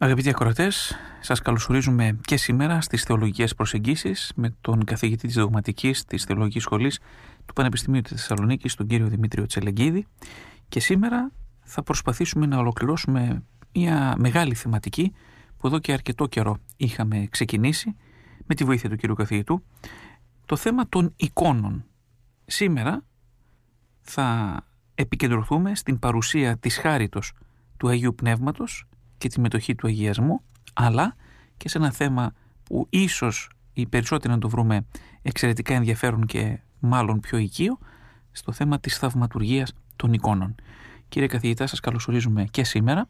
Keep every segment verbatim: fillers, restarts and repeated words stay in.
Αγαπητοί ακροατές, σας καλωσορίζουμε και σήμερα στις θεολογικές προσεγγίσεις με τον καθηγητή της Δογματικής της Θεολογικής Σχολής του Πανεπιστημίου της Θεσσαλονίκης, τον κύριο Δημήτριο Τσελεγκίδη, και σήμερα θα προσπαθήσουμε να ολοκληρώσουμε μια μεγάλη θεματική που εδώ και αρκετό καιρό είχαμε ξεκινήσει με τη βοήθεια του κύριου καθηγητού, το θέμα των εικόνων. Σήμερα θα επικεντρωθούμε στην παρουσία της χάριτος του Αγίου Πνεύματος και τη μετοχή του αγιασμού, αλλά και σε ένα θέμα που ίσως οι περισσότεροι να το βρούμε εξαιρετικά ενδιαφέρον και μάλλον πιο οικείο, στο θέμα της θαυματουργίας των εικόνων. Κύριε καθηγητά, σας καλωσορίζουμε και σήμερα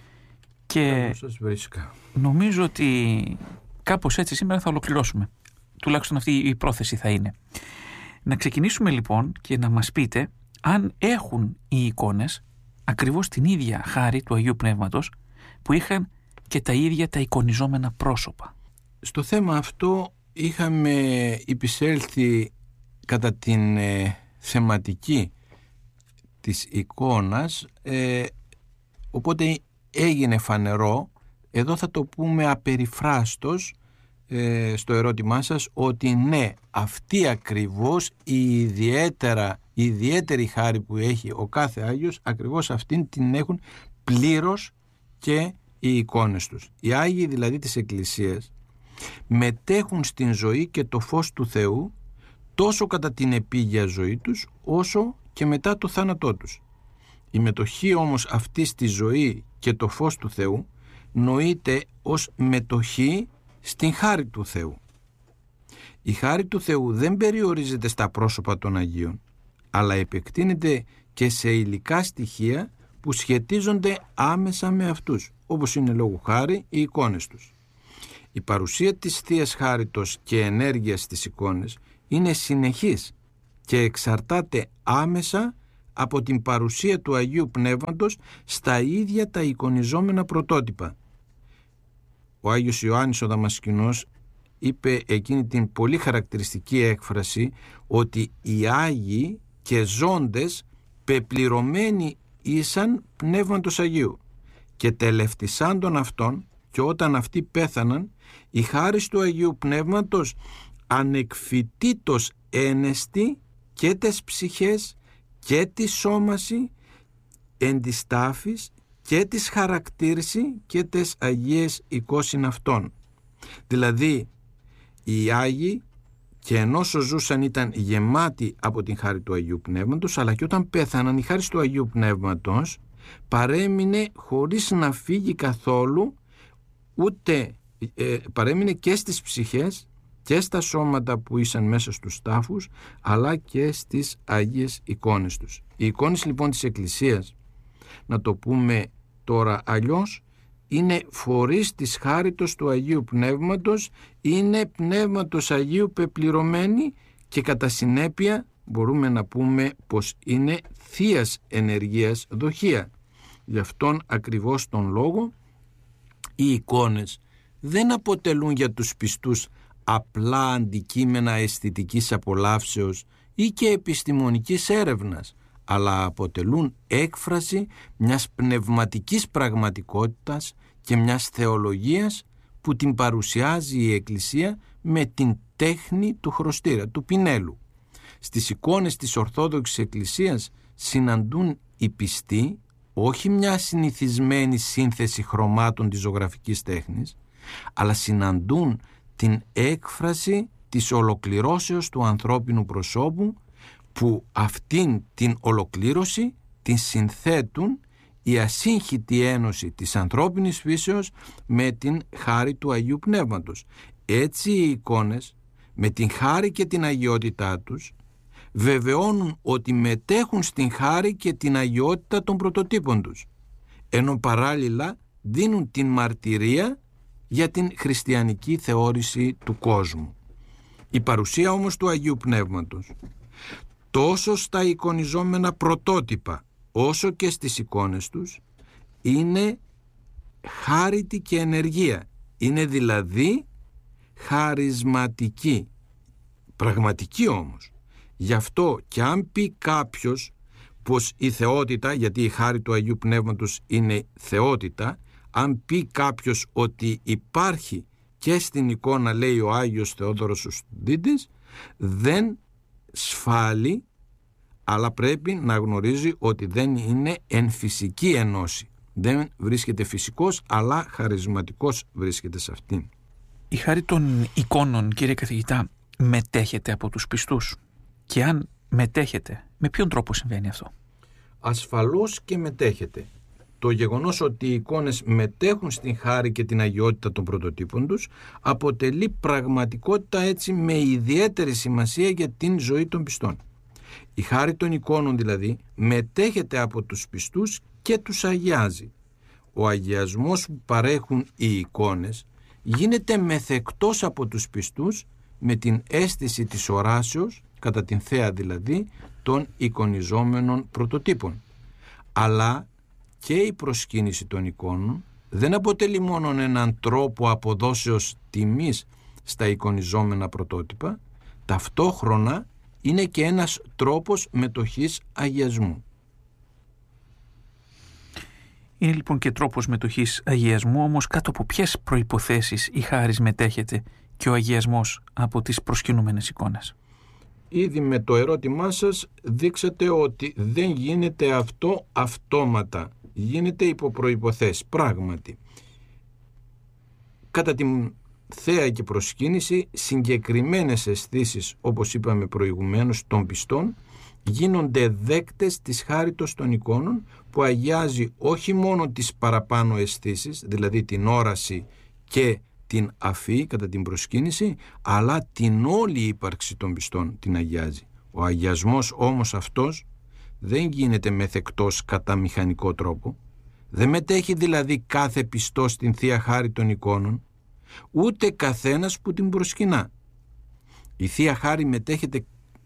και σας βρίσκα. Νομίζω ότι κάπως έτσι σήμερα θα ολοκληρώσουμε. Τουλάχιστον αυτή η πρόθεση θα είναι. Να ξεκινήσουμε λοιπόν και να μας πείτε αν έχουν οι εικόνες ακριβώς την ίδια χάρη του Αγίου Πνεύματος που είχαν και τα ίδια τα εικονιζόμενα πρόσωπα. Στο θέμα αυτό είχαμε υπησέλθει κατά την ε, θεματική της εικόνας, ε, οπότε έγινε φανερό, εδώ θα το πούμε απεριφράστος ε, στο ερώτημά σας, ότι ναι, αυτή ακριβώς η ιδιαίτερα, η ιδιαίτερη χάρη που έχει ο κάθε Άγιος, ακριβώς αυτήν την έχουν πλήρως και οι εικόνες τους. Οι Άγιοι δηλαδή της Εκκλησίας μετέχουν στην ζωή και το φως του Θεού τόσο κατά την επίγεια ζωή τους όσο και μετά το θάνατό τους. Η μετοχή όμως αυτής της ζωή και το φως του Θεού νοείται ως μετοχή στην χάρη του Θεού. Η χάρη του Θεού δεν περιορίζεται στα πρόσωπα των Αγίων, αλλά επεκτείνεται και σε υλικά στοιχεία που σχετίζονται άμεσα με αυτούς, όπως είναι λόγου χάρη οι εικόνες τους. Η παρουσία της Θείας Χάριτος και ενέργειας στις εικόνες είναι συνεχής και εξαρτάται άμεσα από την παρουσία του Αγίου Πνεύματος στα ίδια τα εικονιζόμενα πρωτότυπα. Ο Άγιος Ιωάννης ο Δαμασκηνός είπε εκείνη την πολύ χαρακτηριστική έκφραση ότι οι Άγιοι και ζώντες πεπληρωμένοι ήσαν Πνεύματος Αγίου και τελευτησάν των αυτών, και όταν αυτοί πέθαναν, η χάρις του Αγίου Πνεύματος ανεκφυτήτως ένεστη και τες ψυχές και τη σώμαση εν της τάφης και της χαρακτήρση και τες Αγίες εικόσιν αυτών. Δηλαδή οι Άγιοι και ενώ ζούσαν ήταν γεμάτοι από την χάρη του Αγίου Πνεύματος, αλλά και όταν πέθαναν η χάρη του Αγίου Πνεύματος παρέμεινε χωρίς να φύγει καθόλου, ούτε ε, παρέμεινε και στις ψυχές και στα σώματα που ήσαν μέσα στους τάφους, αλλά και στις Αγίες εικόνες τους. Οι εικόνες λοιπόν της Εκκλησίας, να το πούμε τώρα αλλιώς, είναι φορείς της χάριτος του Αγίου Πνεύματος, είναι Πνεύματος Αγίου πεπληρωμένοι και κατά συνέπεια μπορούμε να πούμε πως είναι θείας ενεργείας δοχεία. Γι' αυτόν ακριβώς τον λόγο οι εικόνες δεν αποτελούν για τους πιστούς απλά αντικείμενα αισθητικής απολαύσεως ή και επιστημονικής έρευνας, αλλά αποτελούν έκφραση μιας πνευματικής πραγματικότητας και μιας θεολογίας που την παρουσιάζει η Εκκλησία με την τέχνη του χρωστήρα, του πινέλου. Στις εικόνες της Ορθόδοξης Εκκλησίας συναντούν οι πιστοί όχι μια συνηθισμένη σύνθεση χρωμάτων της ζωγραφικής τέχνης, αλλά συναντούν την έκφραση της ολοκληρώσεως του ανθρώπινου προσώπου, που αυτήν την ολοκλήρωση την συνθέτουν η ασύγχυτη ένωση της ανθρώπινης φύσεως με την χάρη του Αγίου Πνεύματος. Έτσι οι εικόνες με την χάρη και την αγιότητά τους βεβαιώνουν ότι μετέχουν στην χάρη και την αγιότητα των πρωτοτύπων τους, ενώ παράλληλα δίνουν την μαρτυρία για την χριστιανική θεώρηση του κόσμου. Η παρουσία όμως του Αγίου Πνεύματος τόσο στα εικονιζόμενα πρωτότυπα όσο και στις εικόνες τους είναι χάριτη και ενεργεία, είναι δηλαδή χαρισματική, πραγματική όμως. Γι' αυτό και αν πει κάποιος πως η θεότητα, γιατί η χάρη του Αγίου Πνεύματος είναι θεότητα, αν πει κάποιος ότι υπάρχει και στην εικόνα, λέει ο Άγιος Θεόδωρος ο Στουδίτης, δεν σφάλει, αλλά πρέπει να γνωρίζει ότι δεν είναι εν φυσική ενώση. Δεν βρίσκεται φυσικός, αλλά χαρισματικός βρίσκεται σε αυτήν. Η χάρη των εικόνων, κύριε καθηγητά, μετέχεται από τους πιστούς? Και αν μετέχεται, με ποιον τρόπο συμβαίνει αυτό? Ασφαλώς και μετέχεται. Το γεγονός ότι οι εικόνες μετέχουν στην χάρη και την αγιότητα των πρωτοτύπων τους αποτελεί πραγματικότητα έτσι με ιδιαίτερη σημασία για την ζωή των πιστών. Η χάρη των εικόνων δηλαδή μετέχεται από τους πιστούς και τους αγιάζει. Ο αγιασμός που παρέχουν οι εικόνες γίνεται μεθεκτός από τους πιστούς με την αίσθηση της οράσεως, κατά την θέα δηλαδή, των εικονιζόμενων πρωτοτύπων. Αλλά και η προσκύνηση των εικόνων δεν αποτελεί μόνο έναν τρόπο αποδόσεως τιμής στα εικονιζόμενα πρωτότυπα, ταυτόχρονα είναι και ένας τρόπος μετοχής αγιασμού. Είναι λοιπόν και τρόπος μετοχής αγιασμού, όμως κάτω από ποιες προϋποθέσεις η χάρις μετέχεται και ο αγιασμός από τις προσκυνούμενες εικόνες? Ήδη με το ερώτημά σας δείξατε ότι δεν γίνεται αυτό αυτόματα. Γίνεται υπό προϋποθέσεις. Πράγματι, κατά την θέα και προσκύνηση, συγκεκριμένες αισθήσεις, όπως είπαμε προηγουμένως, των πιστών γίνονται δέκτες της χάριτος των εικόνων, που αγιάζει όχι μόνο τις παραπάνω αισθήσεις, δηλαδή την όραση και την αφή κατά την προσκύνηση, αλλά την όλη ύπαρξη των πιστών την αγιάζει. Ο αγιασμός όμως αυτός δεν γίνεται μεθεκτός κατά μηχανικό τρόπο. Δεν μετέχει δηλαδή κάθε πιστός στην Θεία Χάρη των εικόνων, ούτε καθένας που την προσκυνά. Η Θεία Χάρη μετέχεται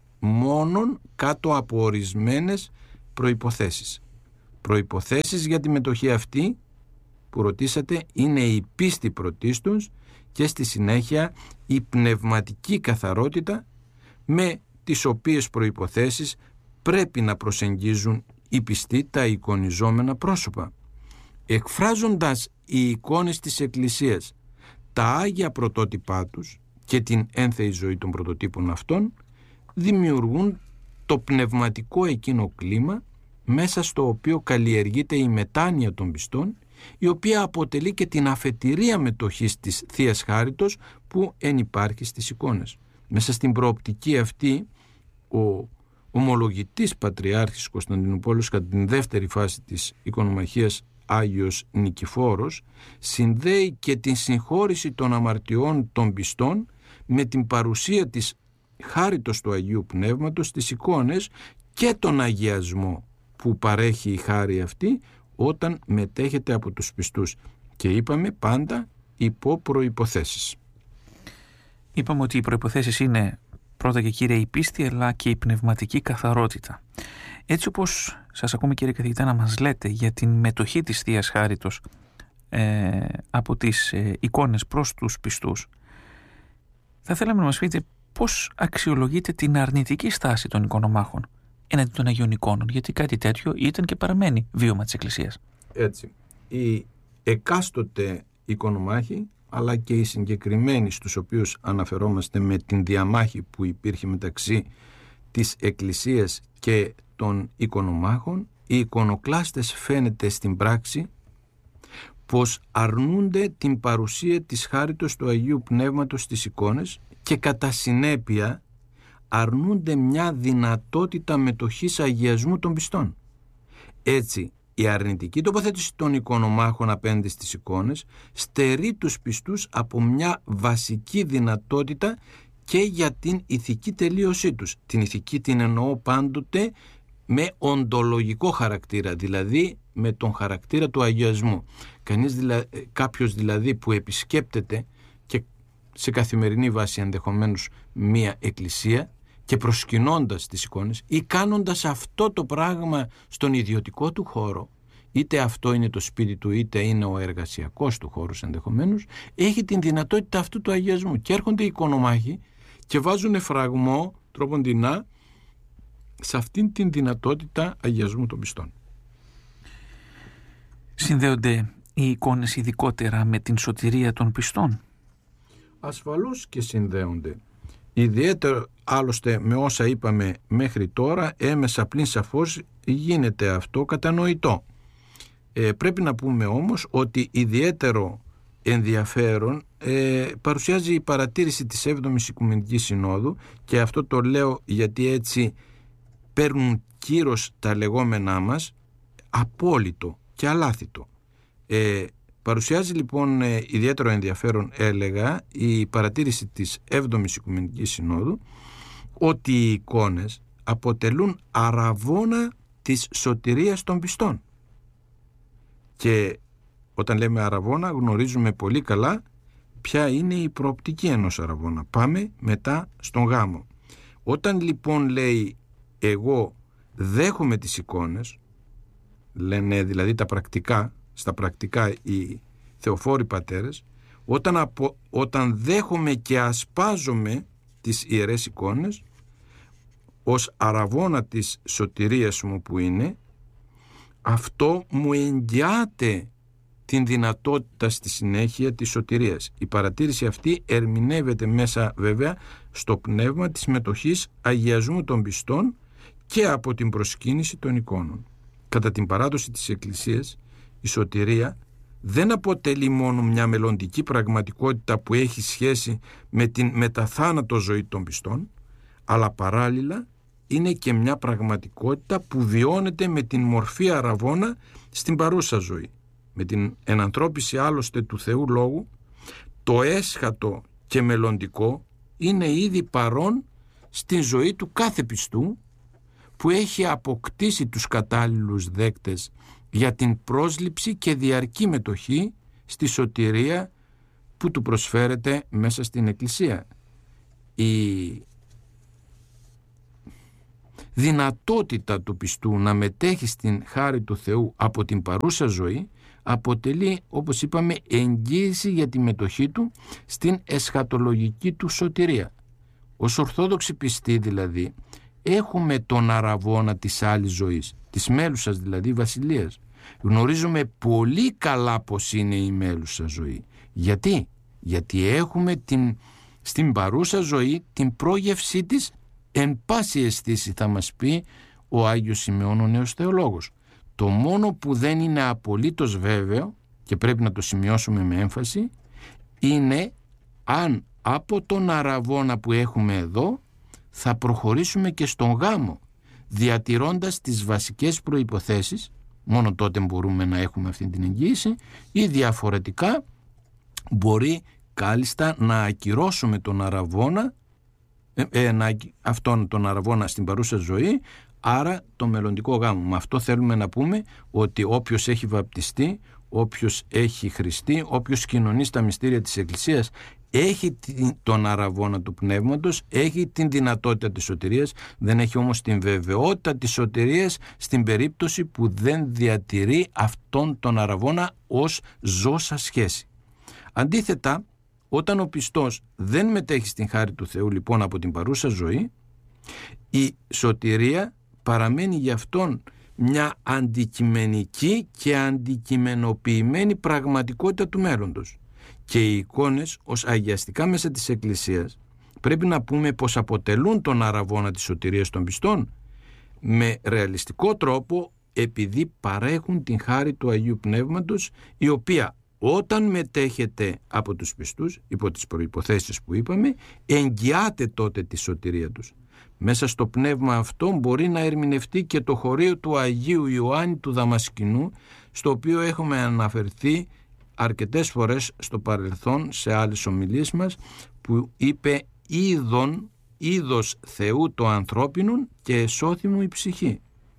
μόνον κάτω από ορισμένες προϋποθέσεις. Προϋποθέσεις για τη μετοχή αυτή που ρωτήσατε είναι η πίστη πρωτίστως και στη συνέχεια η πνευματική καθαρότητα, με τις οποίες προϋποθέσεις πρέπει να προσεγγίζουν οι πιστοί τα εικονιζόμενα πρόσωπα. Εκφράζοντας οι εικόνες της Εκκλησίας τα άγια πρωτότυπά τους και την ένθεη ζωή των πρωτοτύπων αυτών, δημιουργούν το πνευματικό εκείνο κλίμα μέσα στο οποίο καλλιεργείται η μετάνοια των πιστών, η οποία αποτελεί και την αφετηρία μετοχής της Θείας Χάριτος που ενυπάρχει στις εικόνες. Μέσα στην προοπτική αυτή, ο ομολογητής Πατριάρχης Κωνσταντινούπολης κατά την δεύτερη φάση της οικονομαχίας, Άγιος Νικηφόρος, συνδέει και την συγχώρηση των αμαρτιών των πιστών με την παρουσία της χάριτος του Αγίου Πνεύματος στις εικόνες και τον αγιασμό που παρέχει η χάρη αυτή όταν μετέχεται από τους πιστούς, και είπαμε πάντα υπό προϋποθέσεις. Είπαμε ότι οι προϋποθέσεις είναι πρώτα και κύρια η πίστη, αλλά και η πνευματική καθαρότητα. Έτσι όπως σας ακούμε, κύριε καθηγητά, να μας λέτε για την μετοχή της Θείας Χάριτος ε, από τις ε, εικόνες προς τους πιστούς, θα θέλαμε να μας πείτε πώς αξιολογείτε την αρνητική στάση των εικονομάχων έναντι των Αγίων Εικόνων, γιατί κάτι τέτοιο ήταν και παραμένει βίωμα της Εκκλησίας. Έτσι, οι εκάστοτε εικονομάχοι, αλλά και οι συγκεκριμένοι στους οποίους αναφερόμαστε με την διαμάχη που υπήρχε μεταξύ της Εκκλησίας και των εικονομάχων, οι εικονοκλάστες φαίνεται στην πράξη πως αρνούνται την παρουσία της χάριτος του Αγίου Πνεύματος στις εικόνες και κατά συνέπεια αρνούνται μια δυνατότητα μετοχής αγιασμού των πιστών. Έτσι, η αρνητική τοποθέτηση των εικονομάχων απέναντι στις εικόνες στερεί τους πιστούς από μια βασική δυνατότητα και για την ηθική τελείωσή τους. Την ηθική την εννοώ πάντοτε με οντολογικό χαρακτήρα, δηλαδή με τον χαρακτήρα του αγιασμού. Κανείς δηλα... Κάποιος δηλαδή που επισκέπτεται και σε καθημερινή βάση ενδεχομένως μία εκκλησία και προσκυνώντας τις εικόνες ή κάνοντας αυτό το πράγμα στον ιδιωτικό του χώρο, είτε αυτό είναι το σπίτι του είτε είναι ο εργασιακός του χώρος ενδεχομένως, έχει την δυνατότητα αυτού του αγιασμού, και έρχονται οι εικονομάχοι και βάζουν φραγμό τρόποντινά σε αυτήν την δυνατότητα αγιασμού των πιστών. Συνδέονται οι εικόνες ειδικότερα με την σωτηρία των πιστών? Ασφαλώς και συνδέονται. Ιδιαίτερα άλλωστε με όσα είπαμε μέχρι τώρα, έμεσα πλην σαφώς γίνεται αυτό κατανοητό. Ε, πρέπει να πούμε όμως ότι ιδιαίτερο ενδιαφέρον ε, παρουσιάζει η παρατήρηση της έβδομης Οικουμενικής Συνόδου, και αυτό το λέω γιατί έτσι παίρνουν κύρος τα λεγόμενά μας, απόλυτο και αλάθητο. Ε, παρουσιάζει λοιπόν ε, ιδιαίτερο ενδιαφέρον, έλεγα, η παρατήρηση της έβδομης Οικουμενικής Συνόδου ότι οι εικόνες αποτελούν αραβώνα της σωτηρίας των πιστών. Και όταν λέμε αραβώνα γνωρίζουμε πολύ καλά ποια είναι η προοπτική ενός αραβώνα. Πάμε μετά στον γάμο. Όταν λοιπόν λέει εγώ δέχομαι τις εικόνες, λένε δηλαδή τα πρακτικά, στα πρακτικά οι θεοφόροι πατέρες, όταν, απο, όταν δέχομαι και ασπάζομαι τις ιερές εικόνες ως αραβώνα της σωτηρίας μου που είναι, αυτό μου εγγυάται την δυνατότητα στη συνέχεια της σωτηρίας. Η παρατήρηση αυτή ερμηνεύεται μέσα βέβαια στο πνεύμα της μετοχής αγιασμού των πιστών και από την προσκύνηση των εικόνων. Κατά την παράδοση της Εκκλησίας, η σωτηρία δεν αποτελεί μόνο μια μελλοντική πραγματικότητα που έχει σχέση με την μεταθάνατο ζωή των πιστών, αλλά παράλληλα είναι και μια πραγματικότητα που βιώνεται με την μορφή αραβώνα στην παρούσα ζωή. Με την ενανθρώπιση άλλωστε του Θεού Λόγου, το έσχατο και μελλοντικό είναι ήδη παρόν στην ζωή του κάθε πιστού, που έχει αποκτήσει τους κατάλληλους δέκτες για την πρόσληψη και διαρκή μετοχή στη σωτηρία που του προσφέρεται μέσα στην Εκκλησία. Η δυνατότητα του πιστού να μετέχει στην χάρη του Θεού από την παρούσα ζωή αποτελεί, όπως είπαμε, εγγύηση για τη μετοχή του στην εσχατολογική του σωτηρία. Ως Ορθόδοξοι πιστοί δηλαδή έχουμε τον αραβώνα της άλλης ζωής, της μέλουσας δηλαδή βασιλείας. Γνωρίζουμε πολύ καλά πως είναι η μέλουσα ζωή. Γιατί? Γιατί έχουμε την, στην παρούσα ζωή την πρόγευσή της εν πάση αισθήση, θα μας πει ο Άγιος Σημεών ο Νέος Θεολόγος. Το μόνο που δεν είναι απολύτως βέβαιο, και πρέπει να το σημειώσουμε με έμφαση, είναι αν από τον αραβώνα που έχουμε εδώ θα προχωρήσουμε και στον γάμο, διατηρώντας τις βασικές προϋποθέσεις. Μόνο τότε μπορούμε να έχουμε αυτή την εγγύηση, ή διαφορετικά μπορεί κάλλιστα να ακυρώσουμε τον αραβώνα, ε, ε, να, αυτόν τον αραβώνα στην παρούσα ζωή, άρα το μελλοντικό γάμο. Με αυτό θέλουμε να πούμε ότι όποιος έχει βαπτιστεί, όποιος έχει χρηστεί, όποιος κοινωνεί στα μυστήρια της Εκκλησίας, έχει τον αραβώνα του πνεύματος, έχει την δυνατότητα της σωτηρίας, δεν έχει όμως την βεβαιότητα της σωτηρίας στην περίπτωση που δεν διατηρεί αυτόν τον αραβώνα ως ζώσα σχέση. Αντίθετα, όταν ο πιστός δεν μετέχει στην χάρη του Θεού λοιπόν από την παρούσα ζωή, η σωτηρία παραμένει για αυτόν μια αντικειμενική και αντικειμενοποιημένη πραγματικότητα του μέλλοντος. Και οι εικόνες ως αγιαστικά μέσα της Εκκλησίας πρέπει να πούμε πως αποτελούν τον αραβώνα της σωτηρίας των πιστών με ρεαλιστικό τρόπο, επειδή παρέχουν την χάρη του Αγίου Πνεύματος, η οποία όταν μετέχεται από τους πιστούς υπό τις προϋποθέσεις που είπαμε, εγγυάται τότε τη σωτηρία τους. Μέσα στο πνεύμα αυτό μπορεί να ερμηνευτεί και το χωρίο του Αγίου Ιωάννη του Δαμασκηνού, στο οποίο έχουμε αναφερθεί αρκετές φορές στο παρελθόν σε άλλες ομιλίες μας, που είπε «Είδον, είδος Θεού το ανθρώπινον και εσώθη μου η ψυχή».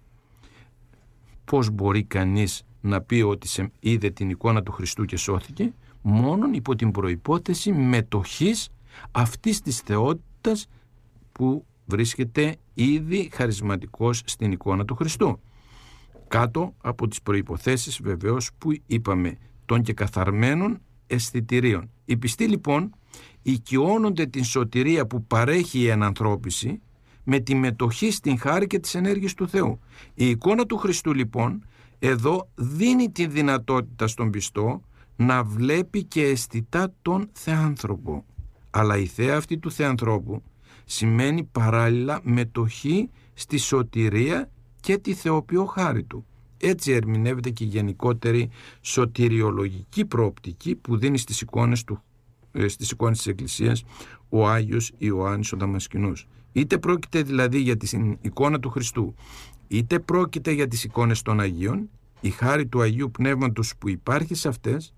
Πώς μπορεί κανείς να πει ότι σε είδε την εικόνα του Χριστού και σώθηκε? Μόνον υπό την προϋπόθεση μετοχής αυτής της θεότητας που βρίσκεται ήδη χαρισματικός στην εικόνα του Χριστού, κάτω από τις προϋποθέσεις βεβαίως που είπαμε, των και καθαρμένων αισθητηρίων. Οι πιστοί λοιπόν οικειώνονται την σωτηρία που παρέχει η ενανθρώπιση με τη μετοχή στην χάρη και τις ενέργειες του Θεού. Η εικόνα του Χριστού λοιπόν εδώ δίνει τη δυνατότητα στον πιστό να βλέπει και αισθητά τον θεάνθρωπο. Αλλά η θέα αυτή του θεανθρώπου σημαίνει παράλληλα μετοχή στη σωτηρία και τη θεοποιό χάρη του. Έτσι ερμηνεύεται και η γενικότερη σωτηριολογική προοπτική που δίνει στις εικόνες, του, στις εικόνες της Εκκλησίας ο Άγιος Ιωάννης ο Δαμασκηνός. Είτε πρόκειται δηλαδή για την εικόνα του Χριστού, είτε πρόκειται για τις εικόνες των Αγίων, η χάρη του Αγίου Πνεύματος που υπάρχει σε αυτές,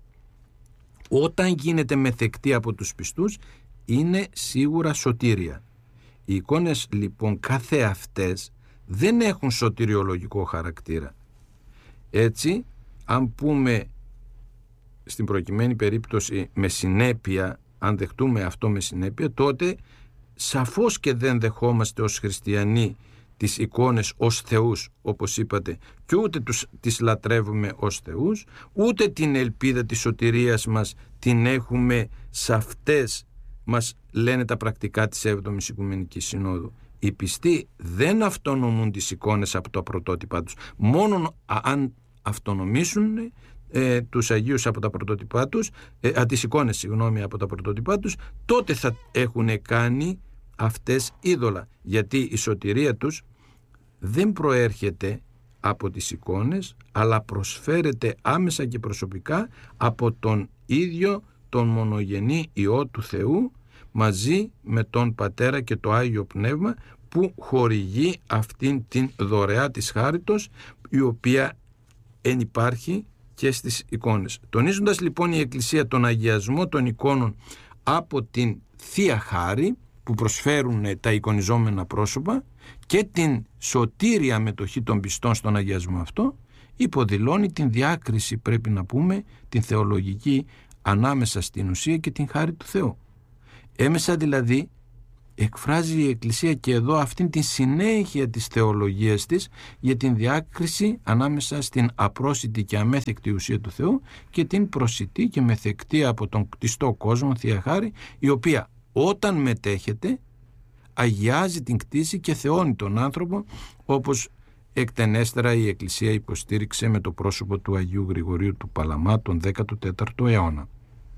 όταν γίνεται μεθεκτή από τους πιστούς, είναι σίγουρα σωτήρια. Οι εικόνες λοιπόν καθεαυτές δεν έχουν σωτηριολογικό χαρακτήρα. Έτσι, αν πούμε στην προκειμένη περίπτωση με συνέπεια, αν δεχτούμε αυτό με συνέπεια, τότε σαφώς και δεν δεχόμαστε ως χριστιανοί τις εικόνες ως θεούς, όπως είπατε, και ούτε τους, τις λατρεύουμε ως θεούς, ούτε την ελπίδα της σωτηρίας μας την έχουμε σε αυτές, μας λένε τα πρακτικά της έβδομης Οικουμενικής Συνόδου. Οι πιστοί δεν αυτονομούν τις εικόνες από τα πρωτότυπά τους. Μόνο αν αυτονομήσουν ε, τους Αγίους από τα πρωτότυπά τους, ε, α, τις εικόνες συγγνώμη, από τα πρωτότυπά τους, τότε θα έχουν κάνει αυτές είδωλα. Γιατί η σωτηρία τους δεν προέρχεται από τις εικόνες, αλλά προσφέρεται άμεσα και προσωπικά από τον ίδιο τον μονογενή Υιό του Θεού, μαζί με τον Πατέρα και το Άγιο Πνεύμα, που χορηγεί αυτήν την δωρεά της χάριτος, η οποία εν υπάρχει και στις εικόνες. Τονίζοντας λοιπόν η Εκκλησία τον αγιασμό των εικόνων από την Θεία Χάρη που προσφέρουν τα εικονιζόμενα πρόσωπα και την σωτήρια μετοχή των πιστών στον αγιασμό αυτό, υποδηλώνει την διάκριση, πρέπει να πούμε, την θεολογική ανάμεσα στην ουσία και την χάρη του Θεού. Έμεσα δηλαδή εκφράζει η Εκκλησία και εδώ αυτήν την συνέχεια της θεολογίας της για την διάκριση ανάμεσα στην απρόσιτη και αμέθεκτη ουσία του Θεού και την προσιτή και μεθεκτή από τον κτιστό κόσμο Θεία Χάρη, η οποία όταν μετέχεται αγιάζει την κτήση και θεώνει τον άνθρωπο, όπως εκτενέστερα η Εκκλησία υποστήριξε με το πρόσωπο του Αγίου Γρηγορίου του Παλαμά τον δέκατο τέταρτο αιώνα.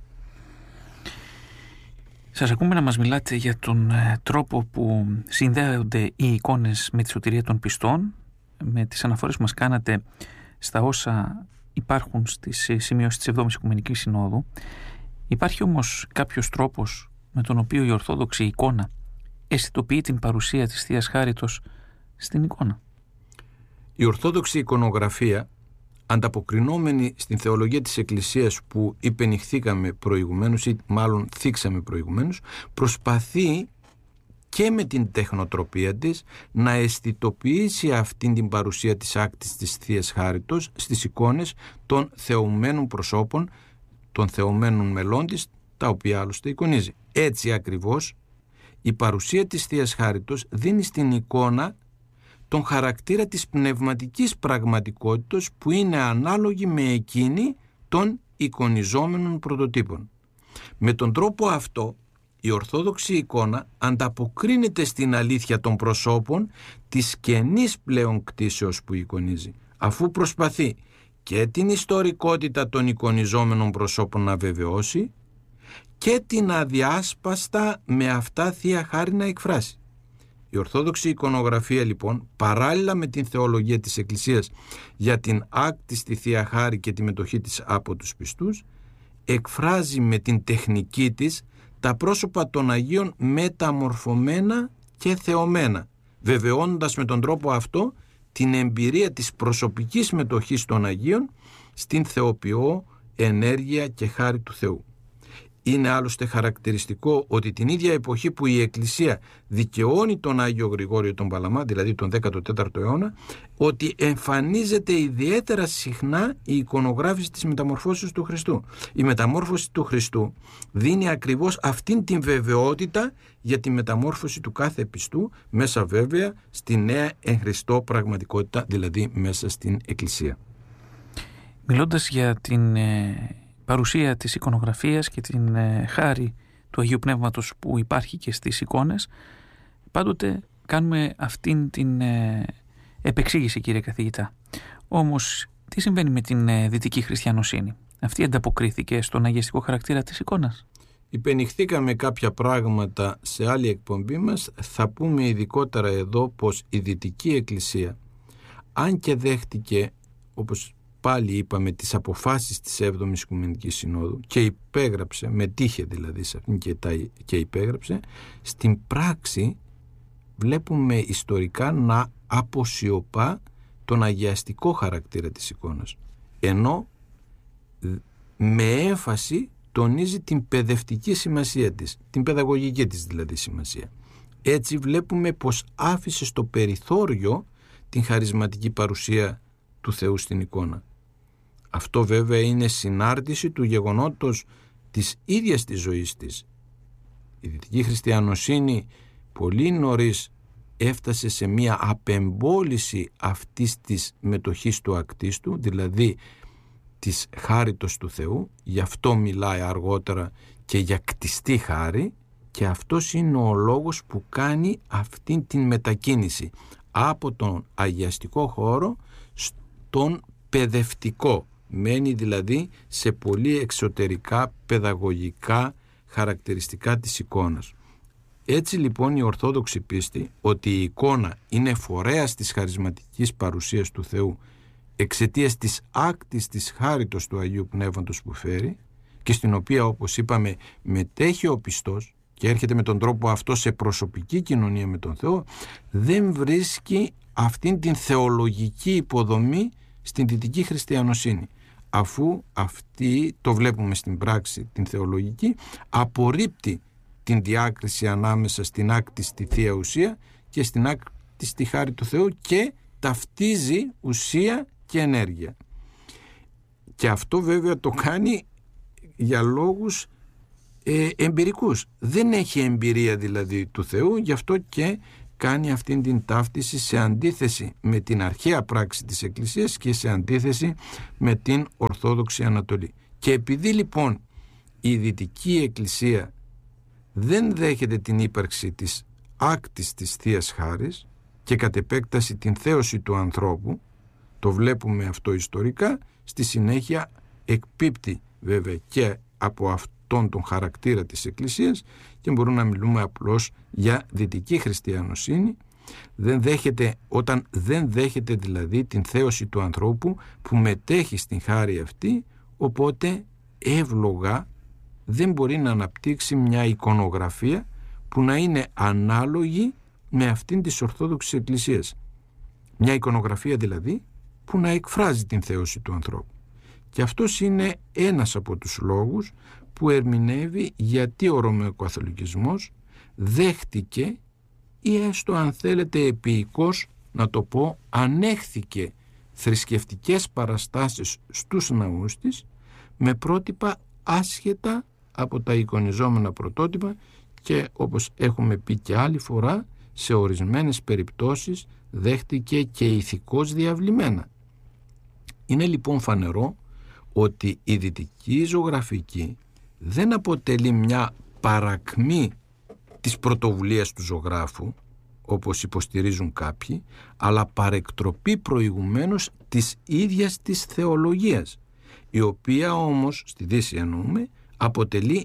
Σας ακούμε να μας μιλάτε για τον ε, τρόπο που συνδέονται οι εικόνες με τη σωτηρία των πιστών, με τις αναφορές που μας κάνατε στα όσα υπάρχουν στις σημειώσεις της εβδόμης Οικουμενικής Συνόδου. Υπάρχει όμως κάποιος τρόπος με τον οποίο η Ορθόδοξη εικόνα αισθητοποιεί την παρουσία της Θείας Χάριτος στην εικόνα? Η Ορθόδοξη εικονογραφία, ανταποκρινόμενη στην θεολογία της Εκκλησίας που υπενηχθήκαμε προηγουμένως ή μάλλον θίξαμε προηγουμένως, προσπαθεί και με την τεχνοτροπία της να αισθητοποιήσει αυτήν την παρουσία της άκτης της Θείας Χάριτος στις εικόνες των θεωμένων προσώπων, των θεωμένων μελών της, τα οποία άλλωστε εικονίζει. Έτσι ακριβώς η παρουσία της Θείας Χάριτος δίνει στην εικόνα τον χαρακτήρα της πνευματικής πραγματικότητας που είναι ανάλογη με εκείνη των εικονιζόμενων πρωτοτύπων. Με τον τρόπο αυτό η Ορθόδοξη εικόνα ανταποκρίνεται στην αλήθεια των προσώπων της καινής πλέον κτήσεως που εικονίζει, αφού προσπαθεί και την ιστορικότητα των εικονιζόμενων προσώπων να βεβαιώσει και την αδιάσπαστα με αυτά Θεία Χάρη να εκφράσει. Η Ορθόδοξη εικονογραφία λοιπόν, παράλληλα με την θεολογία της Εκκλησίας για την άκτιστη Θεία Χάρη και τη μετοχή της από τους πιστούς, εκφράζει με την τεχνική της τα πρόσωπα των Αγίων μεταμορφωμένα και θεωμένα, βεβαιώνοντας με τον τρόπο αυτό την εμπειρία της προσωπικής μετοχής των Αγίων στην θεοποιώ ενέργεια και χάρη του Θεού. Είναι άλλωστε χαρακτηριστικό ότι την ίδια εποχή που η Εκκλησία δικαιώνει τον Άγιο Γρηγόριο τον Παλαμά, δηλαδή τον δέκατο τέταρτο αιώνα, ότι εμφανίζεται ιδιαίτερα συχνά η εικονογράφηση της μεταμορφώσεως του Χριστού. Η μεταμόρφωση του Χριστού δίνει ακριβώς αυτήν την βεβαιότητα για τη μεταμόρφωση του κάθε πιστού, μέσα βέβαια στη νέα εν Χριστώ πραγματικότητα, δηλαδή μέσα στην Εκκλησία. Μιλώντας για την παρουσία της εικονογραφίας και την ε, χάρη του Αγίου Πνεύματος που υπάρχει και στις εικόνες, πάντοτε κάνουμε αυτήν την ε, επεξήγηση, κύριε καθηγητά. Όμως Τι συμβαίνει με την ε, δυτική χριστιανοσύνη? Αυτή ανταποκρίθηκε στον αγιαστικό χαρακτήρα της εικόνας? Υπενηχθήκαμε κάποια πράγματα σε άλλη εκπομπή μας. Θα πούμε ειδικότερα εδώ πως η Δυτική Εκκλησία, αν και δέχτηκε, όπως πάλι είπαμε, τις αποφάσεις της έβδομης Οικουμενικής Συνόδου και υπέγραψε, μετήχε δηλαδή σε αυτήν και, τα, και υπέγραψε, στην πράξη βλέπουμε ιστορικά να αποσιωπά τον αγιαστικό χαρακτήρα της εικόνας, ενώ με έμφαση τονίζει την παιδευτική σημασία της, την παιδαγωγική της δηλαδή σημασία. Έτσι βλέπουμε πως άφησε στο περιθώριο την χαρισματική παρουσία του Θεού στην εικόνα. Αυτό βέβαια είναι συνάρτηση του γεγονότος της ίδιας της ζωής της. Η δυτική χριστιανοσύνη πολύ νωρίς έφτασε σε μια απεμπόληση αυτής της μετοχής του ακτίστου, δηλαδή της χάριτος του Θεού. Γι' αυτό μιλάει αργότερα και για κτιστή χάρη, και αυτός είναι ο λόγος που κάνει αυτήν την μετακίνηση από τον αγιαστικό χώρο στον παιδευτικό. Μένει δηλαδή σε πολύ εξωτερικά παιδαγωγικά χαρακτηριστικά της εικόνας. Έτσι λοιπόν η Ορθόδοξη πίστη ότι η εικόνα είναι φορέας της χαρισματικής παρουσίας του Θεού εξαιτίας της άκτης της χάριτος του Αγίου Πνεύματος που φέρει, και στην οποία, όπως είπαμε, μετέχει ο πιστός και έρχεται με τον τρόπο αυτό σε προσωπική κοινωνία με τον Θεό, δεν βρίσκει αυτήν την θεολογική υποδομή στην δυτική χριστιανοσύνη, αφού αυτή, το βλέπουμε στην πράξη την θεολογική, απορρίπτει την διάκριση ανάμεσα στην άκτιστη Θεία Ουσία και στην άκτιστη χάρη του Θεού και ταυτίζει ουσία και ενέργεια. Και αυτό βέβαια το κάνει για λόγους ε, εμπειρικούς. Δεν έχει εμπειρία δηλαδή του Θεού, γι' αυτό και κάνει αυτήν την ταύτιση σε αντίθεση με την αρχαία πράξη της Εκκλησίας και σε αντίθεση με την Ορθόδοξη Ανατολή. Και επειδή λοιπόν η Δυτική Εκκλησία δεν δέχεται την ύπαρξη της άκτης της Θείας Χάρης και κατ' επέκταση την θέωση του ανθρώπου, το βλέπουμε αυτό ιστορικά, στη συνέχεια εκπίπτει βέβαια και από αυτόν τον χαρακτήρα της Εκκλησίας και μπορούμε να μιλούμε απλώς για δυτική χριστιανοσύνη. Δεν δέχεται, όταν δεν δέχεται δηλαδή την θέωση του ανθρώπου που μετέχει στην χάρη αυτή, οπότε εύλογα δεν μπορεί να αναπτύξει μια εικονογραφία που να είναι ανάλογη με αυτήν της Ορθόδοξης Εκκλησίας. Μια εικονογραφία δηλαδή που να εκφράζει την θέωση του ανθρώπου. Και αυτός είναι ένας από τους λόγους που ερμηνεύει γιατί ο Ρωμαιοκαθολικισμός δέχτηκε, ή έστω αν θέλετε επίοικος να το πω, ανέχθηκε θρησκευτικές παραστάσεις στους ναούς της με πρότυπα άσχετα από τα εικονιζόμενα πρωτότυπα, και όπως έχουμε πει και άλλη φορά, σε ορισμένες περιπτώσεις δέχτηκε και ηθικώς διαβλημένα. Είναι λοιπόν φανερό ότι η δυτική ζωγραφική δεν αποτελεί μια παρακμή της πρωτοβουλίας του ζωγράφου, όπως υποστηρίζουν κάποιοι, αλλά παρεκτροπή προηγουμένως της ίδιας της θεολογίας, η οποία όμως, στη Δύση εννοούμε, αποτελεί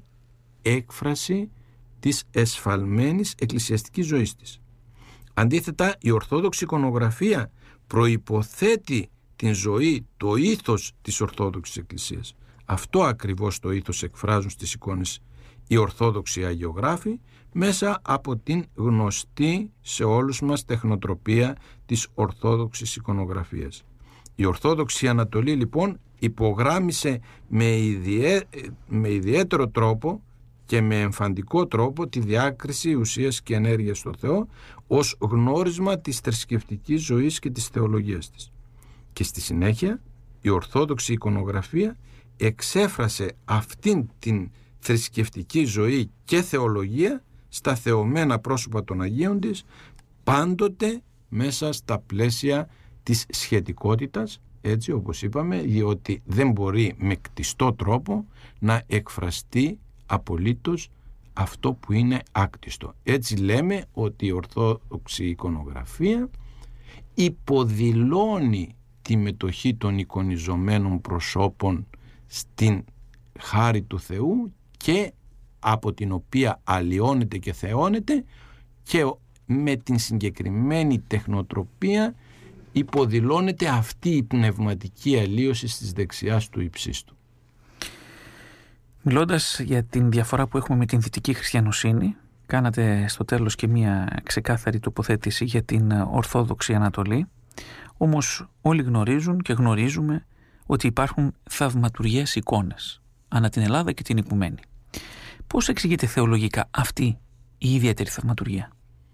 έκφραση της εσφαλμένης εκκλησιαστικής ζωής της. Αντίθετα, η Ορθόδοξη εικονογραφία προϋποθέτει την ζωή, το ήθος της Ορθόδοξης Εκκλησίας. Αυτό ακριβώς το ήθος εκφράζουν στις εικόνες οι Ορθόδοξοι αγιογράφοι μέσα από την γνωστή σε όλους μας τεχνοτροπία της Ορθόδοξης εικονογραφίας. Η Ορθόδοξη Ανατολή λοιπόν υπογράμμισε με, ιδιαί... με ιδιαίτερο τρόπο και με εμφαντικό τρόπο τη διάκριση ουσίας και ενέργειας στο Θεό ως γνώρισμα της θρησκευτικής ζωής και της θεολογίας της. Και στη συνέχεια η Ορθόδοξη εικονογραφία εξέφρασε αυτήν την θρησκευτική ζωή και θεολογία στα θεωμένα πρόσωπα των Αγίων της, πάντοτε μέσα στα πλαίσια της σχετικότητας, έτσι όπως είπαμε, διότι δεν μπορεί με κτιστό τρόπο να εκφραστεί απολύτως αυτό που είναι άκτιστο. Έτσι λέμε ότι η Ορθόδοξη εικονογραφία υποδηλώνει τη μετοχή των εικονιζομένων προσώπων στην χάρη του Θεού και από την οποία αλλοιώνεται και θεώνεται και με την συγκεκριμένη τεχνοτροπία υποδηλώνεται αυτή η πνευματική αλλοίωση στις δεξιάς του υψίστου. Μιλώντας για την διαφορά που έχουμε με την δυτική χριστιανοσύνη, κάνατε στο τέλος και μία ξεκάθαρη τοποθέτηση για την Ορθόδοξη Ανατολή, όμως όλοι γνωρίζουν και γνωρίζουμε ότι υπάρχουν θαυματουργές εικόνες ανά την Ελλάδα και την οικουμένη. Πώς εξηγείται θεολογικά αυτή η ιδιαίτερη θαυματουργία?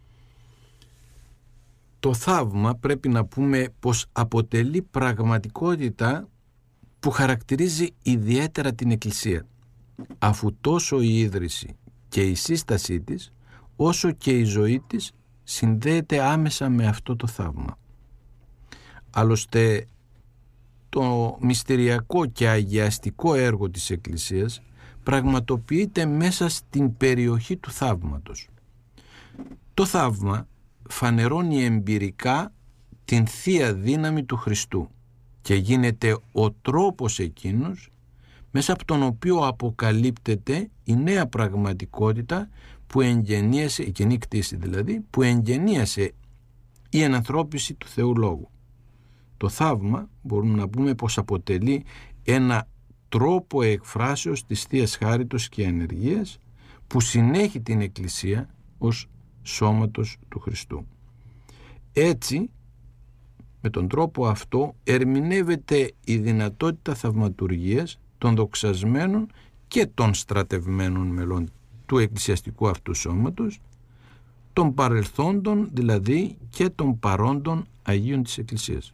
Το θαύμα πρέπει να πούμε πως αποτελεί πραγματικότητα που χαρακτηρίζει ιδιαίτερα την Εκκλησία, αφού τόσο η ίδρυση και η σύστασή της όσο και η ζωή της συνδέεται άμεσα με αυτό το θαύμα. Άλλωστε το μυστηριακό και αγιαστικό έργο της Εκκλησίας πραγματοποιείται μέσα στην περιοχή του θαύματος. Το θαύμα φανερώνει εμπειρικά την θεία δύναμη του Χριστού και γίνεται ο τρόπος εκείνος μέσα από τον οποίο αποκαλύπτεται η νέα πραγματικότητα που εγγενίασε, η καινή κτήση δηλαδή, που εγγενίασε η ενανθρώπιση του Θεού Λόγου. Το θαύμα μπορούμε να πούμε πως αποτελεί ένα τρόπο εκφράσεως της Θείας Χάριτος και ενεργείας που συνέχει την Εκκλησία ως σώματος του Χριστού. Έτσι, με τον τρόπο αυτό ερμηνεύεται η δυνατότητα θαυματουργίας των δοξασμένων και των στρατευμένων μελών του εκκλησιαστικού αυτού σώματος, των παρελθόντων δηλαδή και των παρόντων Αγίων της Εκκλησίας.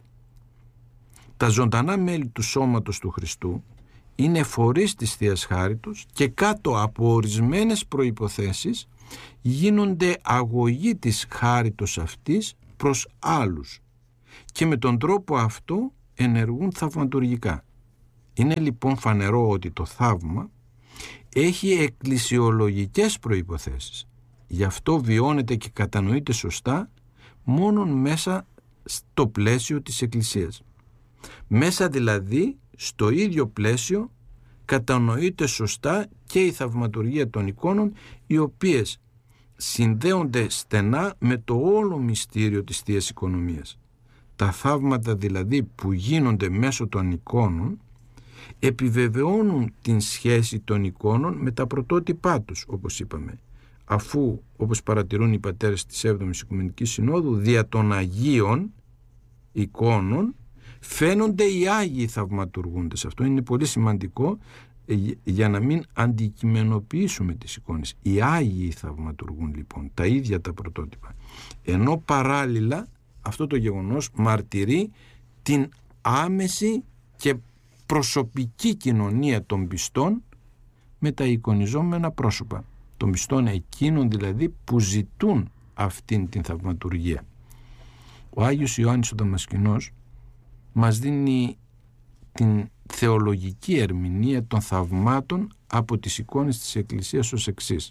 Τα ζωντανά μέλη του σώματος του Χριστού είναι φορείς της Θείας Χάριτος και κάτω από ορισμένες προϋποθέσεις γίνονται αγωγή της χάριτος αυτής προς άλλους και με τον τρόπο αυτό ενεργούν θαυματουργικά. Είναι λοιπόν φανερό ότι το θαύμα έχει εκκλησιολογικές προϋποθέσεις. Γι' αυτό βιώνεται και κατανοείται σωστά μόνον μέσα στο πλαίσιο της Εκκλησίας. Μέσα δηλαδή στο ίδιο πλαίσιο κατανοείται σωστά και η θαυματουργία των εικόνων, οι οποίες συνδέονται στενά με το όλο μυστήριο της Θείας Οικονομίας. Τα θαύματα δηλαδή που γίνονται μέσω των εικόνων επιβεβαιώνουν την σχέση των εικόνων με τα πρωτότυπά τους, όπως είπαμε, αφού, όπως παρατηρούν οι πατέρες της έβδομης Οικουμενικής Συνόδου, δια των Αγίων εικόνων φαίνονται οι Άγιοι θαυματουργούντες. Αυτό είναι πολύ σημαντικό για να μην αντικειμενοποιήσουμε τις εικόνες. Οι Άγιοι θαυματουργούν λοιπόν τα ίδια τα πρωτότυπα. Ενώ παράλληλα αυτό το γεγονός μαρτυρεί την άμεση και προσωπική κοινωνία των πιστών με τα εικονιζόμενα πρόσωπα. Των πιστών εκείνων δηλαδή που ζητούν αυτήν την θαυματουργία. Ο Άγιος Ιωάννης ο Δαμασκηνός μας δίνει την θεολογική ερμηνεία των θαυμάτων από τις εικόνες της Εκκλησίας ως εξής.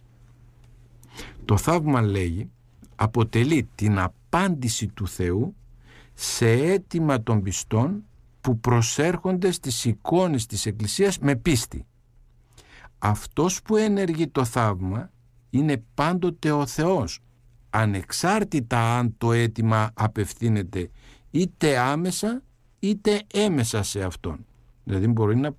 Το θαύμα, λέγει, αποτελεί την απάντηση του Θεού σε αίτημα των πιστών που προσέρχονται στις εικόνες της Εκκλησίας με πίστη. Αυτός που ενεργεί το θαύμα είναι πάντοτε ο Θεός, ανεξάρτητα αν το αίτημα απευθύνεται είτε άμεσα είτε έμεσα σε Αυτόν. Δηλαδή μπορεί να